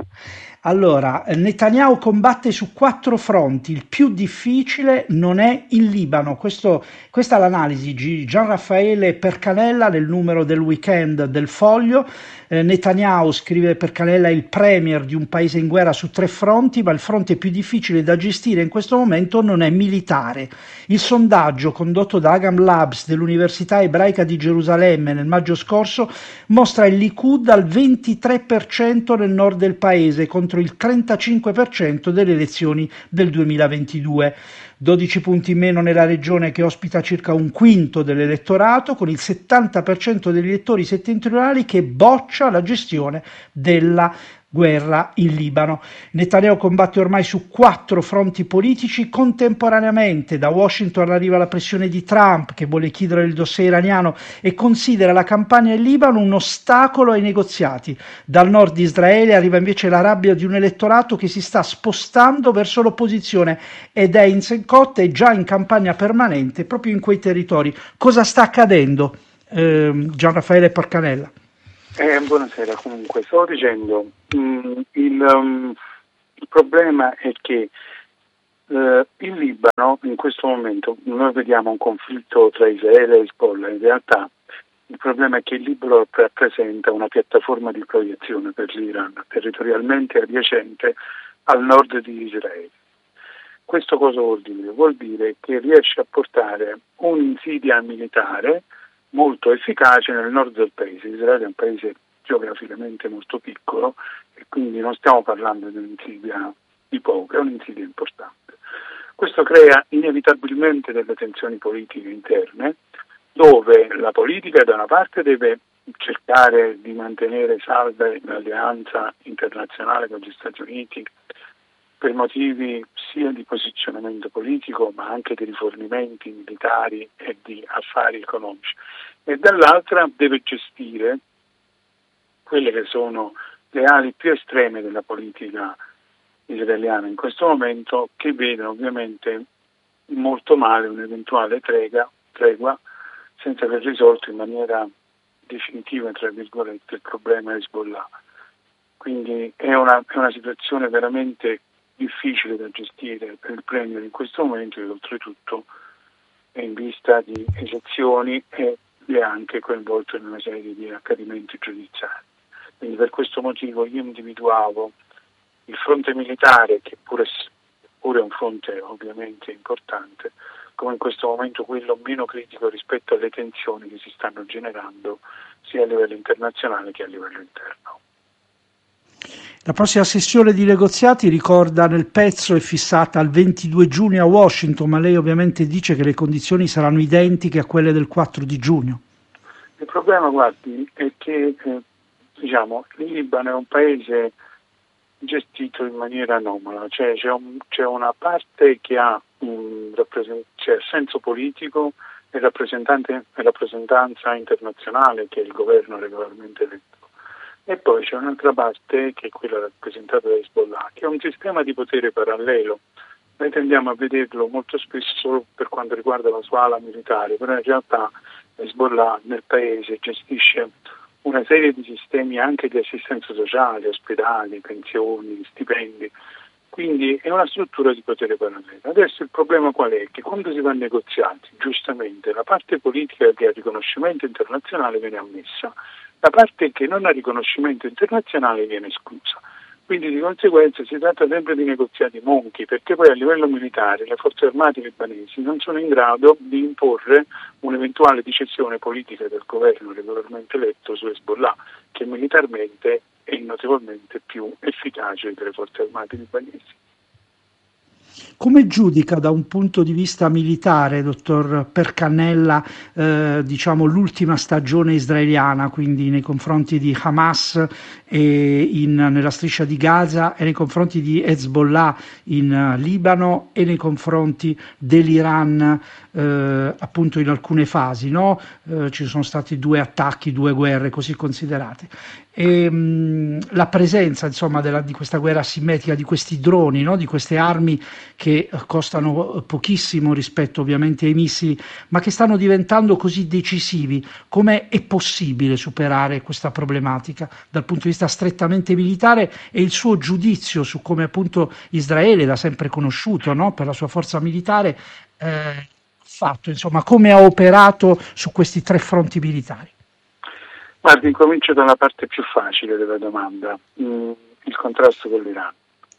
Allora, Netanyahu combatte su quattro fronti, il più difficile non è il Libano. Questo, questa è l'analisi di Gian Raffaele Percanella nel numero del weekend del Foglio. Eh, Netanyahu, scrive Percanella, è il premier di un paese in guerra su tre fronti, ma il fronte più difficile da gestire in questo momento non è militare. Il sondaggio condotto da Agam Labs dell'Università Ebraica di Gerusalemme nel maggio scorso mostra il Likud al ventitré per cento nel nord del paese contro il trentacinque per cento delle elezioni del duemilaventidue. dodici punti in meno nella regione che ospita circa un quinto dell'elettorato, con il settanta per cento degli elettori settentrionali che boccia la gestione della guerra in Libano. Netanyahu combatte ormai su quattro fronti politici contemporaneamente. Da Washington arriva la pressione di Trump, che vuole chiudere il dossier iraniano e considera la campagna in Libano un ostacolo ai negoziati. Dal nord di Israele arriva invece la rabbia di un elettorato che si sta spostando verso l'opposizione ed è in Sencotte e già in campagna permanente proprio in quei territori. Cosa sta accadendo, eh, Gian Raffaele Percanella? Eh, buonasera, comunque stavo dicendo mh, il, um, il problema è che uh, il Libano in questo momento noi vediamo un conflitto tra Israele e Hezbollah. In realtà il problema è che il Libano rappresenta una piattaforma di proiezione per l'Iran territorialmente adiacente al nord di Israele. Questo cosa vuol dire? Vuol dire che riesce a portare un'insidia militare molto efficace nel nord del paese. Israele è un paese geograficamente molto piccolo e quindi non stiamo parlando di un'insidia di poco, è un'insidia importante. Questo crea inevitabilmente delle tensioni politiche interne, dove la politica da una parte deve cercare di mantenere salda l'alleanza internazionale con gli Stati Uniti per motivi sia di posizionamento politico ma anche di rifornimenti militari e di affari economici, e dall'altra deve gestire quelle che sono le ali più estreme della politica israeliana in questo momento, che vedono ovviamente molto male un'eventuale trega, tregua senza aver risolto in maniera definitiva, tra virgolette, il problema Hezbollah. Quindi è una, è una situazione veramente difficile da gestire per il Premier in questo momento, e oltretutto è in vista di elezioni e è anche coinvolto in una serie di accadimenti giudiziari. Quindi per questo motivo io individuavo il fronte militare, che pure, pure è un fronte ovviamente importante, come in questo momento quello meno critico rispetto alle tensioni che si stanno generando sia a livello internazionale che a livello interno. La prossima sessione di negoziati, ricorda nel pezzo, è fissata al ventidue giugno a Washington, ma lei ovviamente dice che le condizioni saranno identiche a quelle del quattro di giugno. Il problema, guardi, è che eh, diciamo, il Libano è un paese gestito in maniera anomala, cioè c'è, un, c'è una parte che ha un rappresent- cioè senso politico e rappresentanza internazionale, che è il governo regolarmente eletto. E poi c'è un'altra parte, che è quella rappresentata da Hezbollah, che è un sistema di potere parallelo. Noi tendiamo a vederlo molto spesso solo per quanto riguarda la sua ala militare, però in realtà Hezbollah nel paese gestisce una serie di sistemi anche di assistenza sociale, ospedali, pensioni, stipendi. Quindi è una struttura di potere parallelo. Adesso il problema qual è? Che quando si va a negoziati, giustamente, la parte politica che ha riconoscimento internazionale viene ammessa, la parte che non ha riconoscimento internazionale viene esclusa. Quindi di conseguenza si tratta sempre di negoziati monchi, perché poi a livello militare le forze armate libanesi non sono in grado di imporre un'eventuale decisione politica del governo regolarmente eletto su Hezbollah, che militarmente è notevolmente più efficace delle forze armate libanesi. Come giudica da un punto di vista militare, dottor Percannella, eh, diciamo l'ultima stagione israeliana, quindi nei confronti di Hamas e in, nella striscia di Gaza e nei confronti di Hezbollah in uh, Libano e nei confronti dell'Iran eh, appunto in alcune fasi, no? Eh, ci sono stati due attacchi, due guerre così considerate. E, mh, la presenza insomma della, di questa guerra asimmetrica, di questi droni, no? Di queste armi che costano pochissimo rispetto ovviamente ai missili, ma che stanno diventando così decisivi. Come è possibile superare questa problematica dal punto di vista strettamente militare, e il suo giudizio su come appunto Israele, da sempre conosciuto, no? Per la sua forza militare, eh, fatto, insomma, come ha operato su questi tre fronti militari? Guardi, incomincio dalla parte più facile della domanda, mm, il contrasto con l'Iran.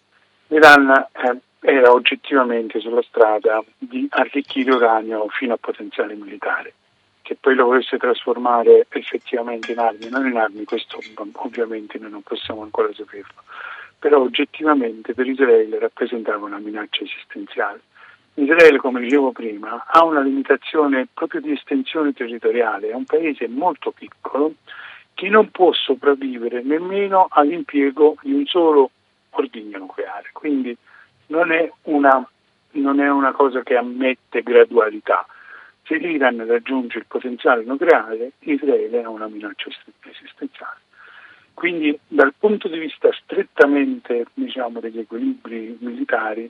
L'Iran eh, era oggettivamente sulla strada di arricchire uranio fino a potenziale militare. Che poi lo volesse trasformare effettivamente in armi, non in armi, questo ovviamente noi non possiamo ancora saperlo, però oggettivamente per Israele rappresentava una minaccia esistenziale. Israele, come dicevo prima, ha una limitazione proprio di estensione territoriale, è un paese molto piccolo che non può sopravvivere nemmeno all'impiego di un solo ordigno nucleare, quindi non è una, non è una cosa che ammette gradualità. Se l'Iran raggiunge il potenziale nucleare, Israele ha una minaccia esistenziale. Quindi dal punto di vista strettamente, diciamo, degli equilibri militari,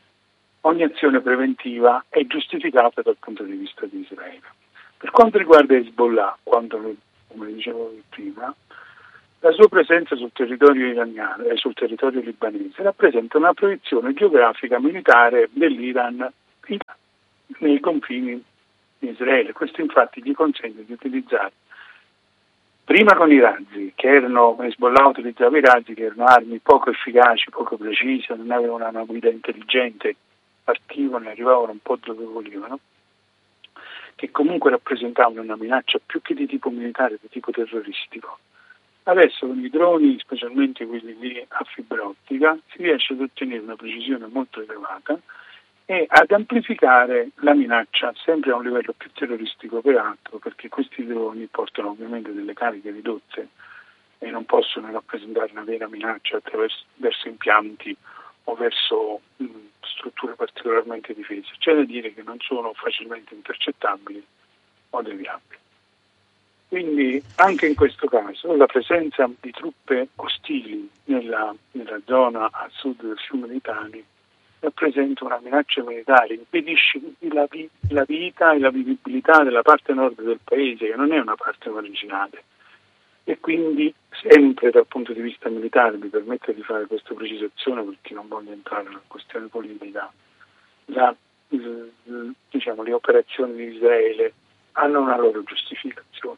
ogni azione preventiva è giustificata dal punto di vista di Israele. Per quanto riguarda Hezbollah, quando, come dicevo prima, la sua presenza sul territorio iraniano e sul territorio libanese rappresenta una proiezione geografica militare dell'Iran nei confini di Israele. Questo infatti gli consente di utilizzare, prima con i razzi, che erano, Hezbollah utilizzava i razzi che erano armi poco efficaci, poco precise, non avevano una guida intelligente, partivano e arrivavano un po' dove volevano, che comunque rappresentavano una minaccia più che di tipo militare, di tipo terroristico. Adesso con i droni, specialmente quelli lì a fibra ottica, si riesce ad ottenere una precisione molto elevata e ad amplificare la minaccia sempre a un livello più terroristico peraltro, perché questi droni portano ovviamente delle cariche ridotte e non possono rappresentare una vera minaccia attraverso verso impianti o verso mh, strutture particolarmente difese. C'è da dire che non sono facilmente intercettabili o deviabili. Quindi anche in questo caso la presenza di truppe ostili nella, nella zona a sud del fiume Litani rappresenta una minaccia militare, impedisce la, vi- la vita e la vivibilità della parte nord del paese, che non è una parte marginale. E quindi sempre dal punto di vista militare, mi permetto di fare questa precisazione perché non voglio entrare nella questione politica, la, diciamo, le operazioni di Israele hanno una loro giustificazione.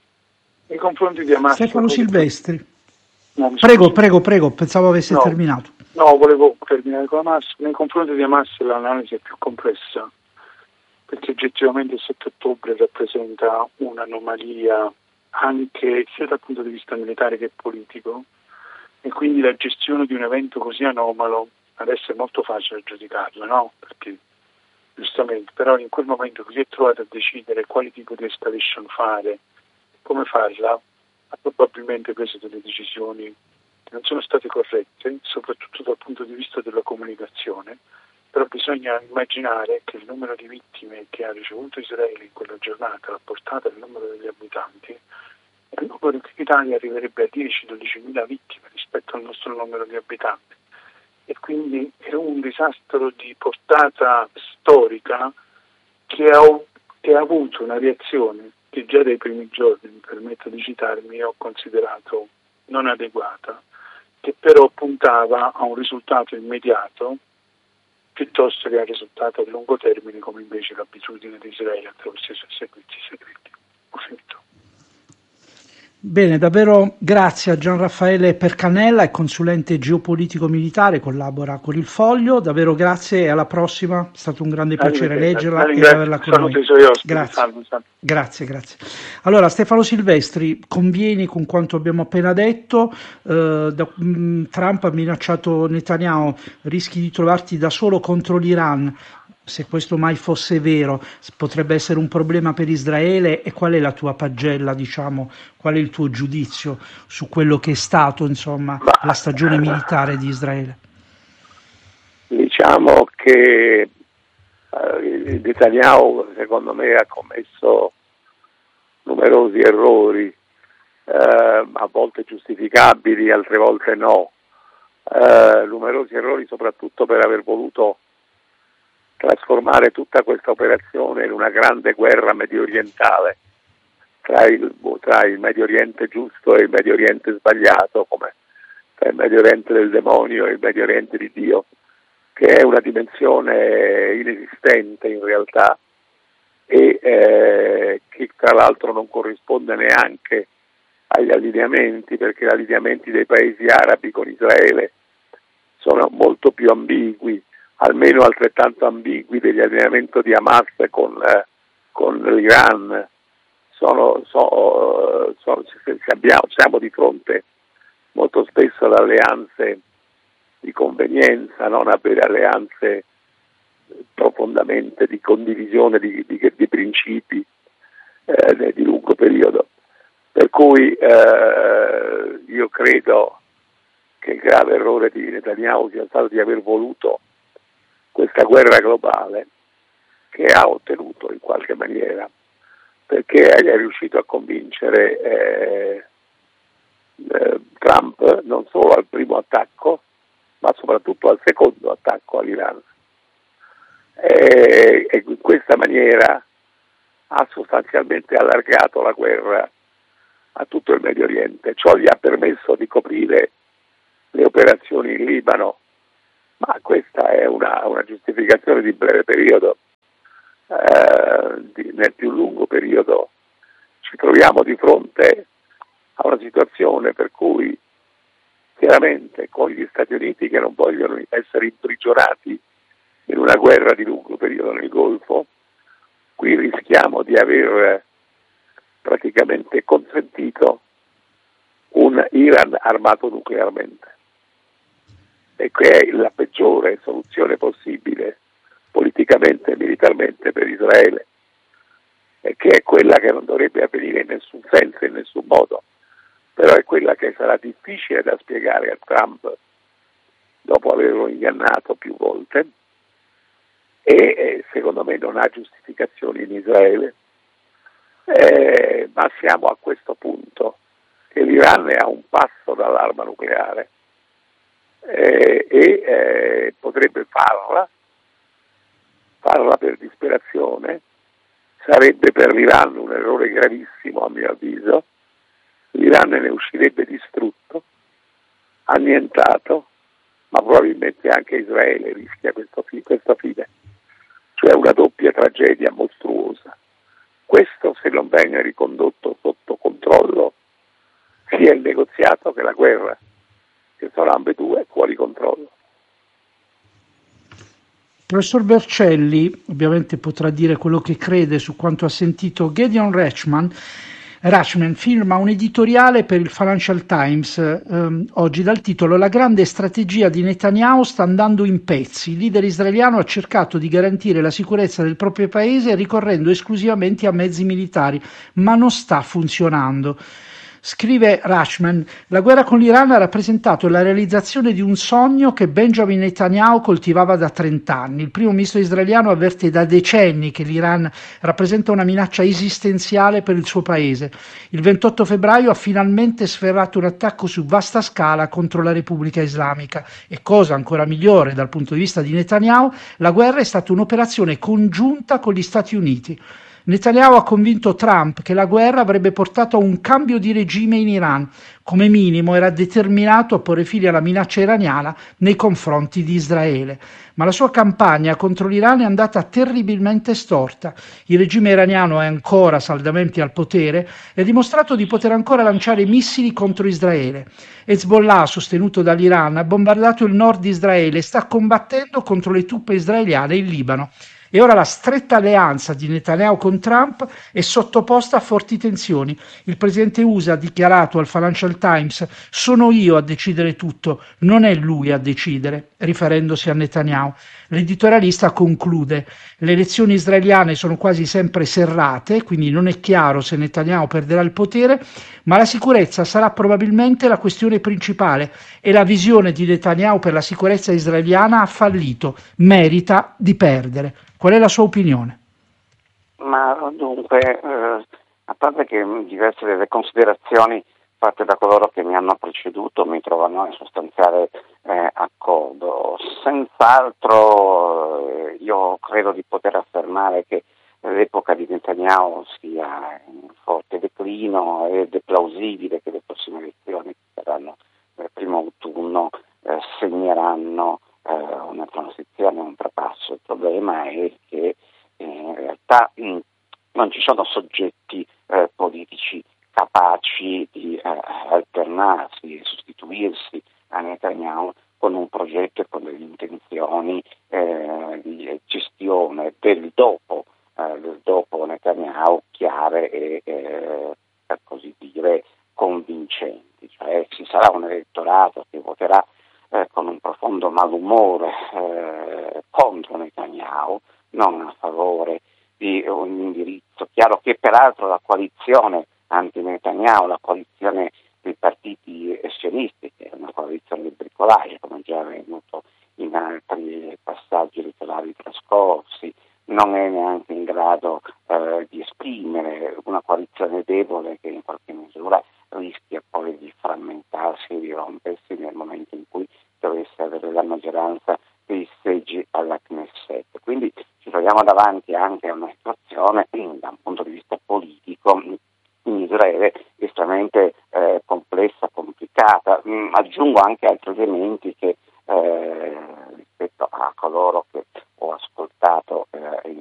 Nei confronti di Hamas... Stefano Silvestri. No, prego, prego, prego, pensavo avesse no, terminato. No, volevo terminare con Hamas. Nei confronti di Hamas l'analisi è più complessa, perché oggettivamente il sette ottobre rappresenta un'anomalia anche sia dal punto di vista militare che politico, e quindi la gestione di un evento così anomalo adesso è molto facile giudicarla, no? Perché giustamente, però in quel momento che si è trovato a decidere quale tipo di escalation fare, come farla, ha probabilmente preso delle decisioni che non sono state corrette, soprattutto dal punto di vista della comunicazione, però bisogna immaginare che il numero di vittime che ha ricevuto Israele in quella giornata, rapportato al numero degli abitanti, è un numero che in Italia arriverebbe a dieci dodici mila vittime rispetto al nostro numero di abitanti. E quindi è un disastro di portata storica che ha, che ha avuto una reazione che già dai primi giorni, mi permetto di citarmi, ho considerato non adeguata, che però puntava a un risultato immediato piuttosto che a un risultato a lungo termine, come invece l'abitudine di Israele attraverso i suoi servizi segreti. Ho finito. Bene, davvero grazie a Gian Raffaele Percanella, è consulente geopolitico militare, collabora con il Foglio, davvero grazie e alla prossima, è stato un grande piacere leggerla e averla con noi. Grazie. Grazie, grazie. Allora, Stefano Silvestri, convieni con quanto abbiamo appena detto, eh, da, mh, Trump ha minacciato Netanyahu, rischi di trovarti da solo contro l'Iran. Se questo mai fosse vero, potrebbe essere un problema per Israele, e qual è la tua pagella, diciamo, qual è il tuo giudizio su quello che è stato, insomma, la stagione militare di Israele? Diciamo che eh, Netanyahu, secondo me, ha commesso numerosi errori, eh, a volte giustificabili, altre volte no, eh, numerosi errori soprattutto per aver voluto trasformare tutta questa operazione in una grande guerra medio orientale tra il, tra il Medio Oriente giusto e il Medio Oriente sbagliato, come tra il Medio Oriente del demonio e il Medio Oriente di Dio, che è una dimensione inesistente in realtà e eh, che tra l'altro non corrisponde neanche agli allineamenti, perché gli allineamenti dei paesi arabi con Israele sono molto più ambigui, almeno altrettanto ambigui degli allineamenti di Hamas con, eh, con l'Iran. Sono, so, so, abbiamo, siamo di fronte molto spesso ad alleanze di convenienza, non avere alleanze profondamente di condivisione di, di, di principi eh, di lungo periodo. Per cui eh, io credo che il grave errore di Netanyahu sia stato di aver voluto questa guerra globale, che ha ottenuto in qualche maniera, perché è riuscito a convincere eh, eh, Trump non solo al primo attacco, ma soprattutto al secondo attacco all'Iran. E, e in questa maniera ha sostanzialmente allargato la guerra a tutto il Medio Oriente. Ciò gli ha permesso di coprire le operazioni in Libano, ma questa è una, una giustificazione di breve periodo. Eh, di, nel più lungo periodo ci troviamo di fronte a una situazione per cui chiaramente con gli Stati Uniti che non vogliono essere imprigionati in una guerra di lungo periodo nel Golfo, qui rischiamo di aver praticamente consentito un Iran armato nuclearmente, e che è la peggiore soluzione possibile politicamente e militarmente per Israele, e che è quella che non dovrebbe avvenire in nessun senso, in nessun modo, però è quella che sarà difficile da spiegare a Trump dopo averlo ingannato più volte, e eh, secondo me non ha giustificazioni in Israele, eh, ma siamo a questo punto che l'Iran è a un passo dall'arma nucleare eh, e eh, potrebbe farla farla per disperazione. Sarebbe per l'Iran un errore gravissimo, a mio avviso. L'Iran ne uscirebbe distrutto, annientato, ma probabilmente anche Israele rischia questo, questa fine, cioè una doppia tragedia mostruosa. Questo se non viene ricondotto sotto controllo sia il negoziato che la guerra, che sono ambedue fuori controllo. Professor Vercelli ovviamente potrà dire quello che crede su quanto ha sentito. Gideon Rachman, Rachman firma un editoriale per il Financial Times ehm, oggi dal titolo "La grande strategia di Netanyahu sta andando in pezzi. Il leader israeliano ha cercato di garantire la sicurezza del proprio paese ricorrendo esclusivamente a mezzi militari, ma non sta funzionando". Scrive Rachman: la guerra con l'Iran ha rappresentato la realizzazione di un sogno che Benjamin Netanyahu coltivava da trent'anni. Il primo ministro israeliano avverte da decenni che l'Iran rappresenta una minaccia esistenziale per il suo paese. Il ventotto febbraio ha finalmente sferrato un attacco su vasta scala contro la Repubblica Islamica e, cosa ancora migliore dal punto di vista di Netanyahu, la guerra è stata un'operazione congiunta con gli Stati Uniti. Netanyahu ha convinto Trump che la guerra avrebbe portato a un cambio di regime in Iran. Come minimo era determinato a porre fine alla minaccia iraniana nei confronti di Israele. Ma la sua campagna contro l'Iran è andata terribilmente storta. Il regime iraniano è ancora saldamente al potere e ha dimostrato di poter ancora lanciare missili contro Israele. Hezbollah, sostenuto dall'Iran, ha bombardato il nord di Israele e sta combattendo contro le truppe israeliane in Libano. E ora la stretta alleanza di Netanyahu con Trump è sottoposta a forti tensioni. Il presidente U S A ha dichiarato al Financial Times: sono io a decidere tutto, non è lui a decidere, riferendosi a Netanyahu. L'editorialista conclude: le elezioni israeliane sono quasi sempre serrate, quindi non è chiaro se Netanyahu perderà il potere, ma la sicurezza sarà probabilmente la questione principale e la visione di Netanyahu per la sicurezza israeliana ha fallito, merita di perdere. Qual è la sua opinione? Ma dunque, eh, a parte che diverse delle considerazioni fatte da coloro che mi hanno preceduto mi trovano in sostanziale eh, accordo, senz'altro eh, io credo di poter affermare che l'epoca di Netanyahu sia in forte declino ed è plausibile che le prossime elezioni che saranno nel primo autunno eh, segneranno una transizione, un trapasso. Il problema è che eh, in realtà mh, non ci sono soggetti eh, politici capaci di eh, alternarsi e sostituirsi a Netanyahu con un progetto e con delle intenzioni eh, di gestione del dopo, eh, del dopo Netanyahu chiare e eh, per così dire convincenti. Cioè ci sarà un elettorato che voterà Eh, con un profondo malumore eh, contro Netanyahu, non a favore di un indirizzo chiaro che peraltro la coalizione anti-Netanyahu, la coalizione dei partiti sionisti, che è una coalizione di bricolaggio, come già avvenuto in altri passaggi elettorali trascorsi, non è neanche in grado eh, di esprimere una coalizione debole che in qualche misura rischia poi di frammentarsi e di rompersi nel momento in cui dovesse avere la maggioranza dei seggi alla Knesset. Quindi ci troviamo davanti anche a una situazione da un punto di vista politico in Israele estremamente eh, complessa, complicata. Mm, aggiungo anche altri elementi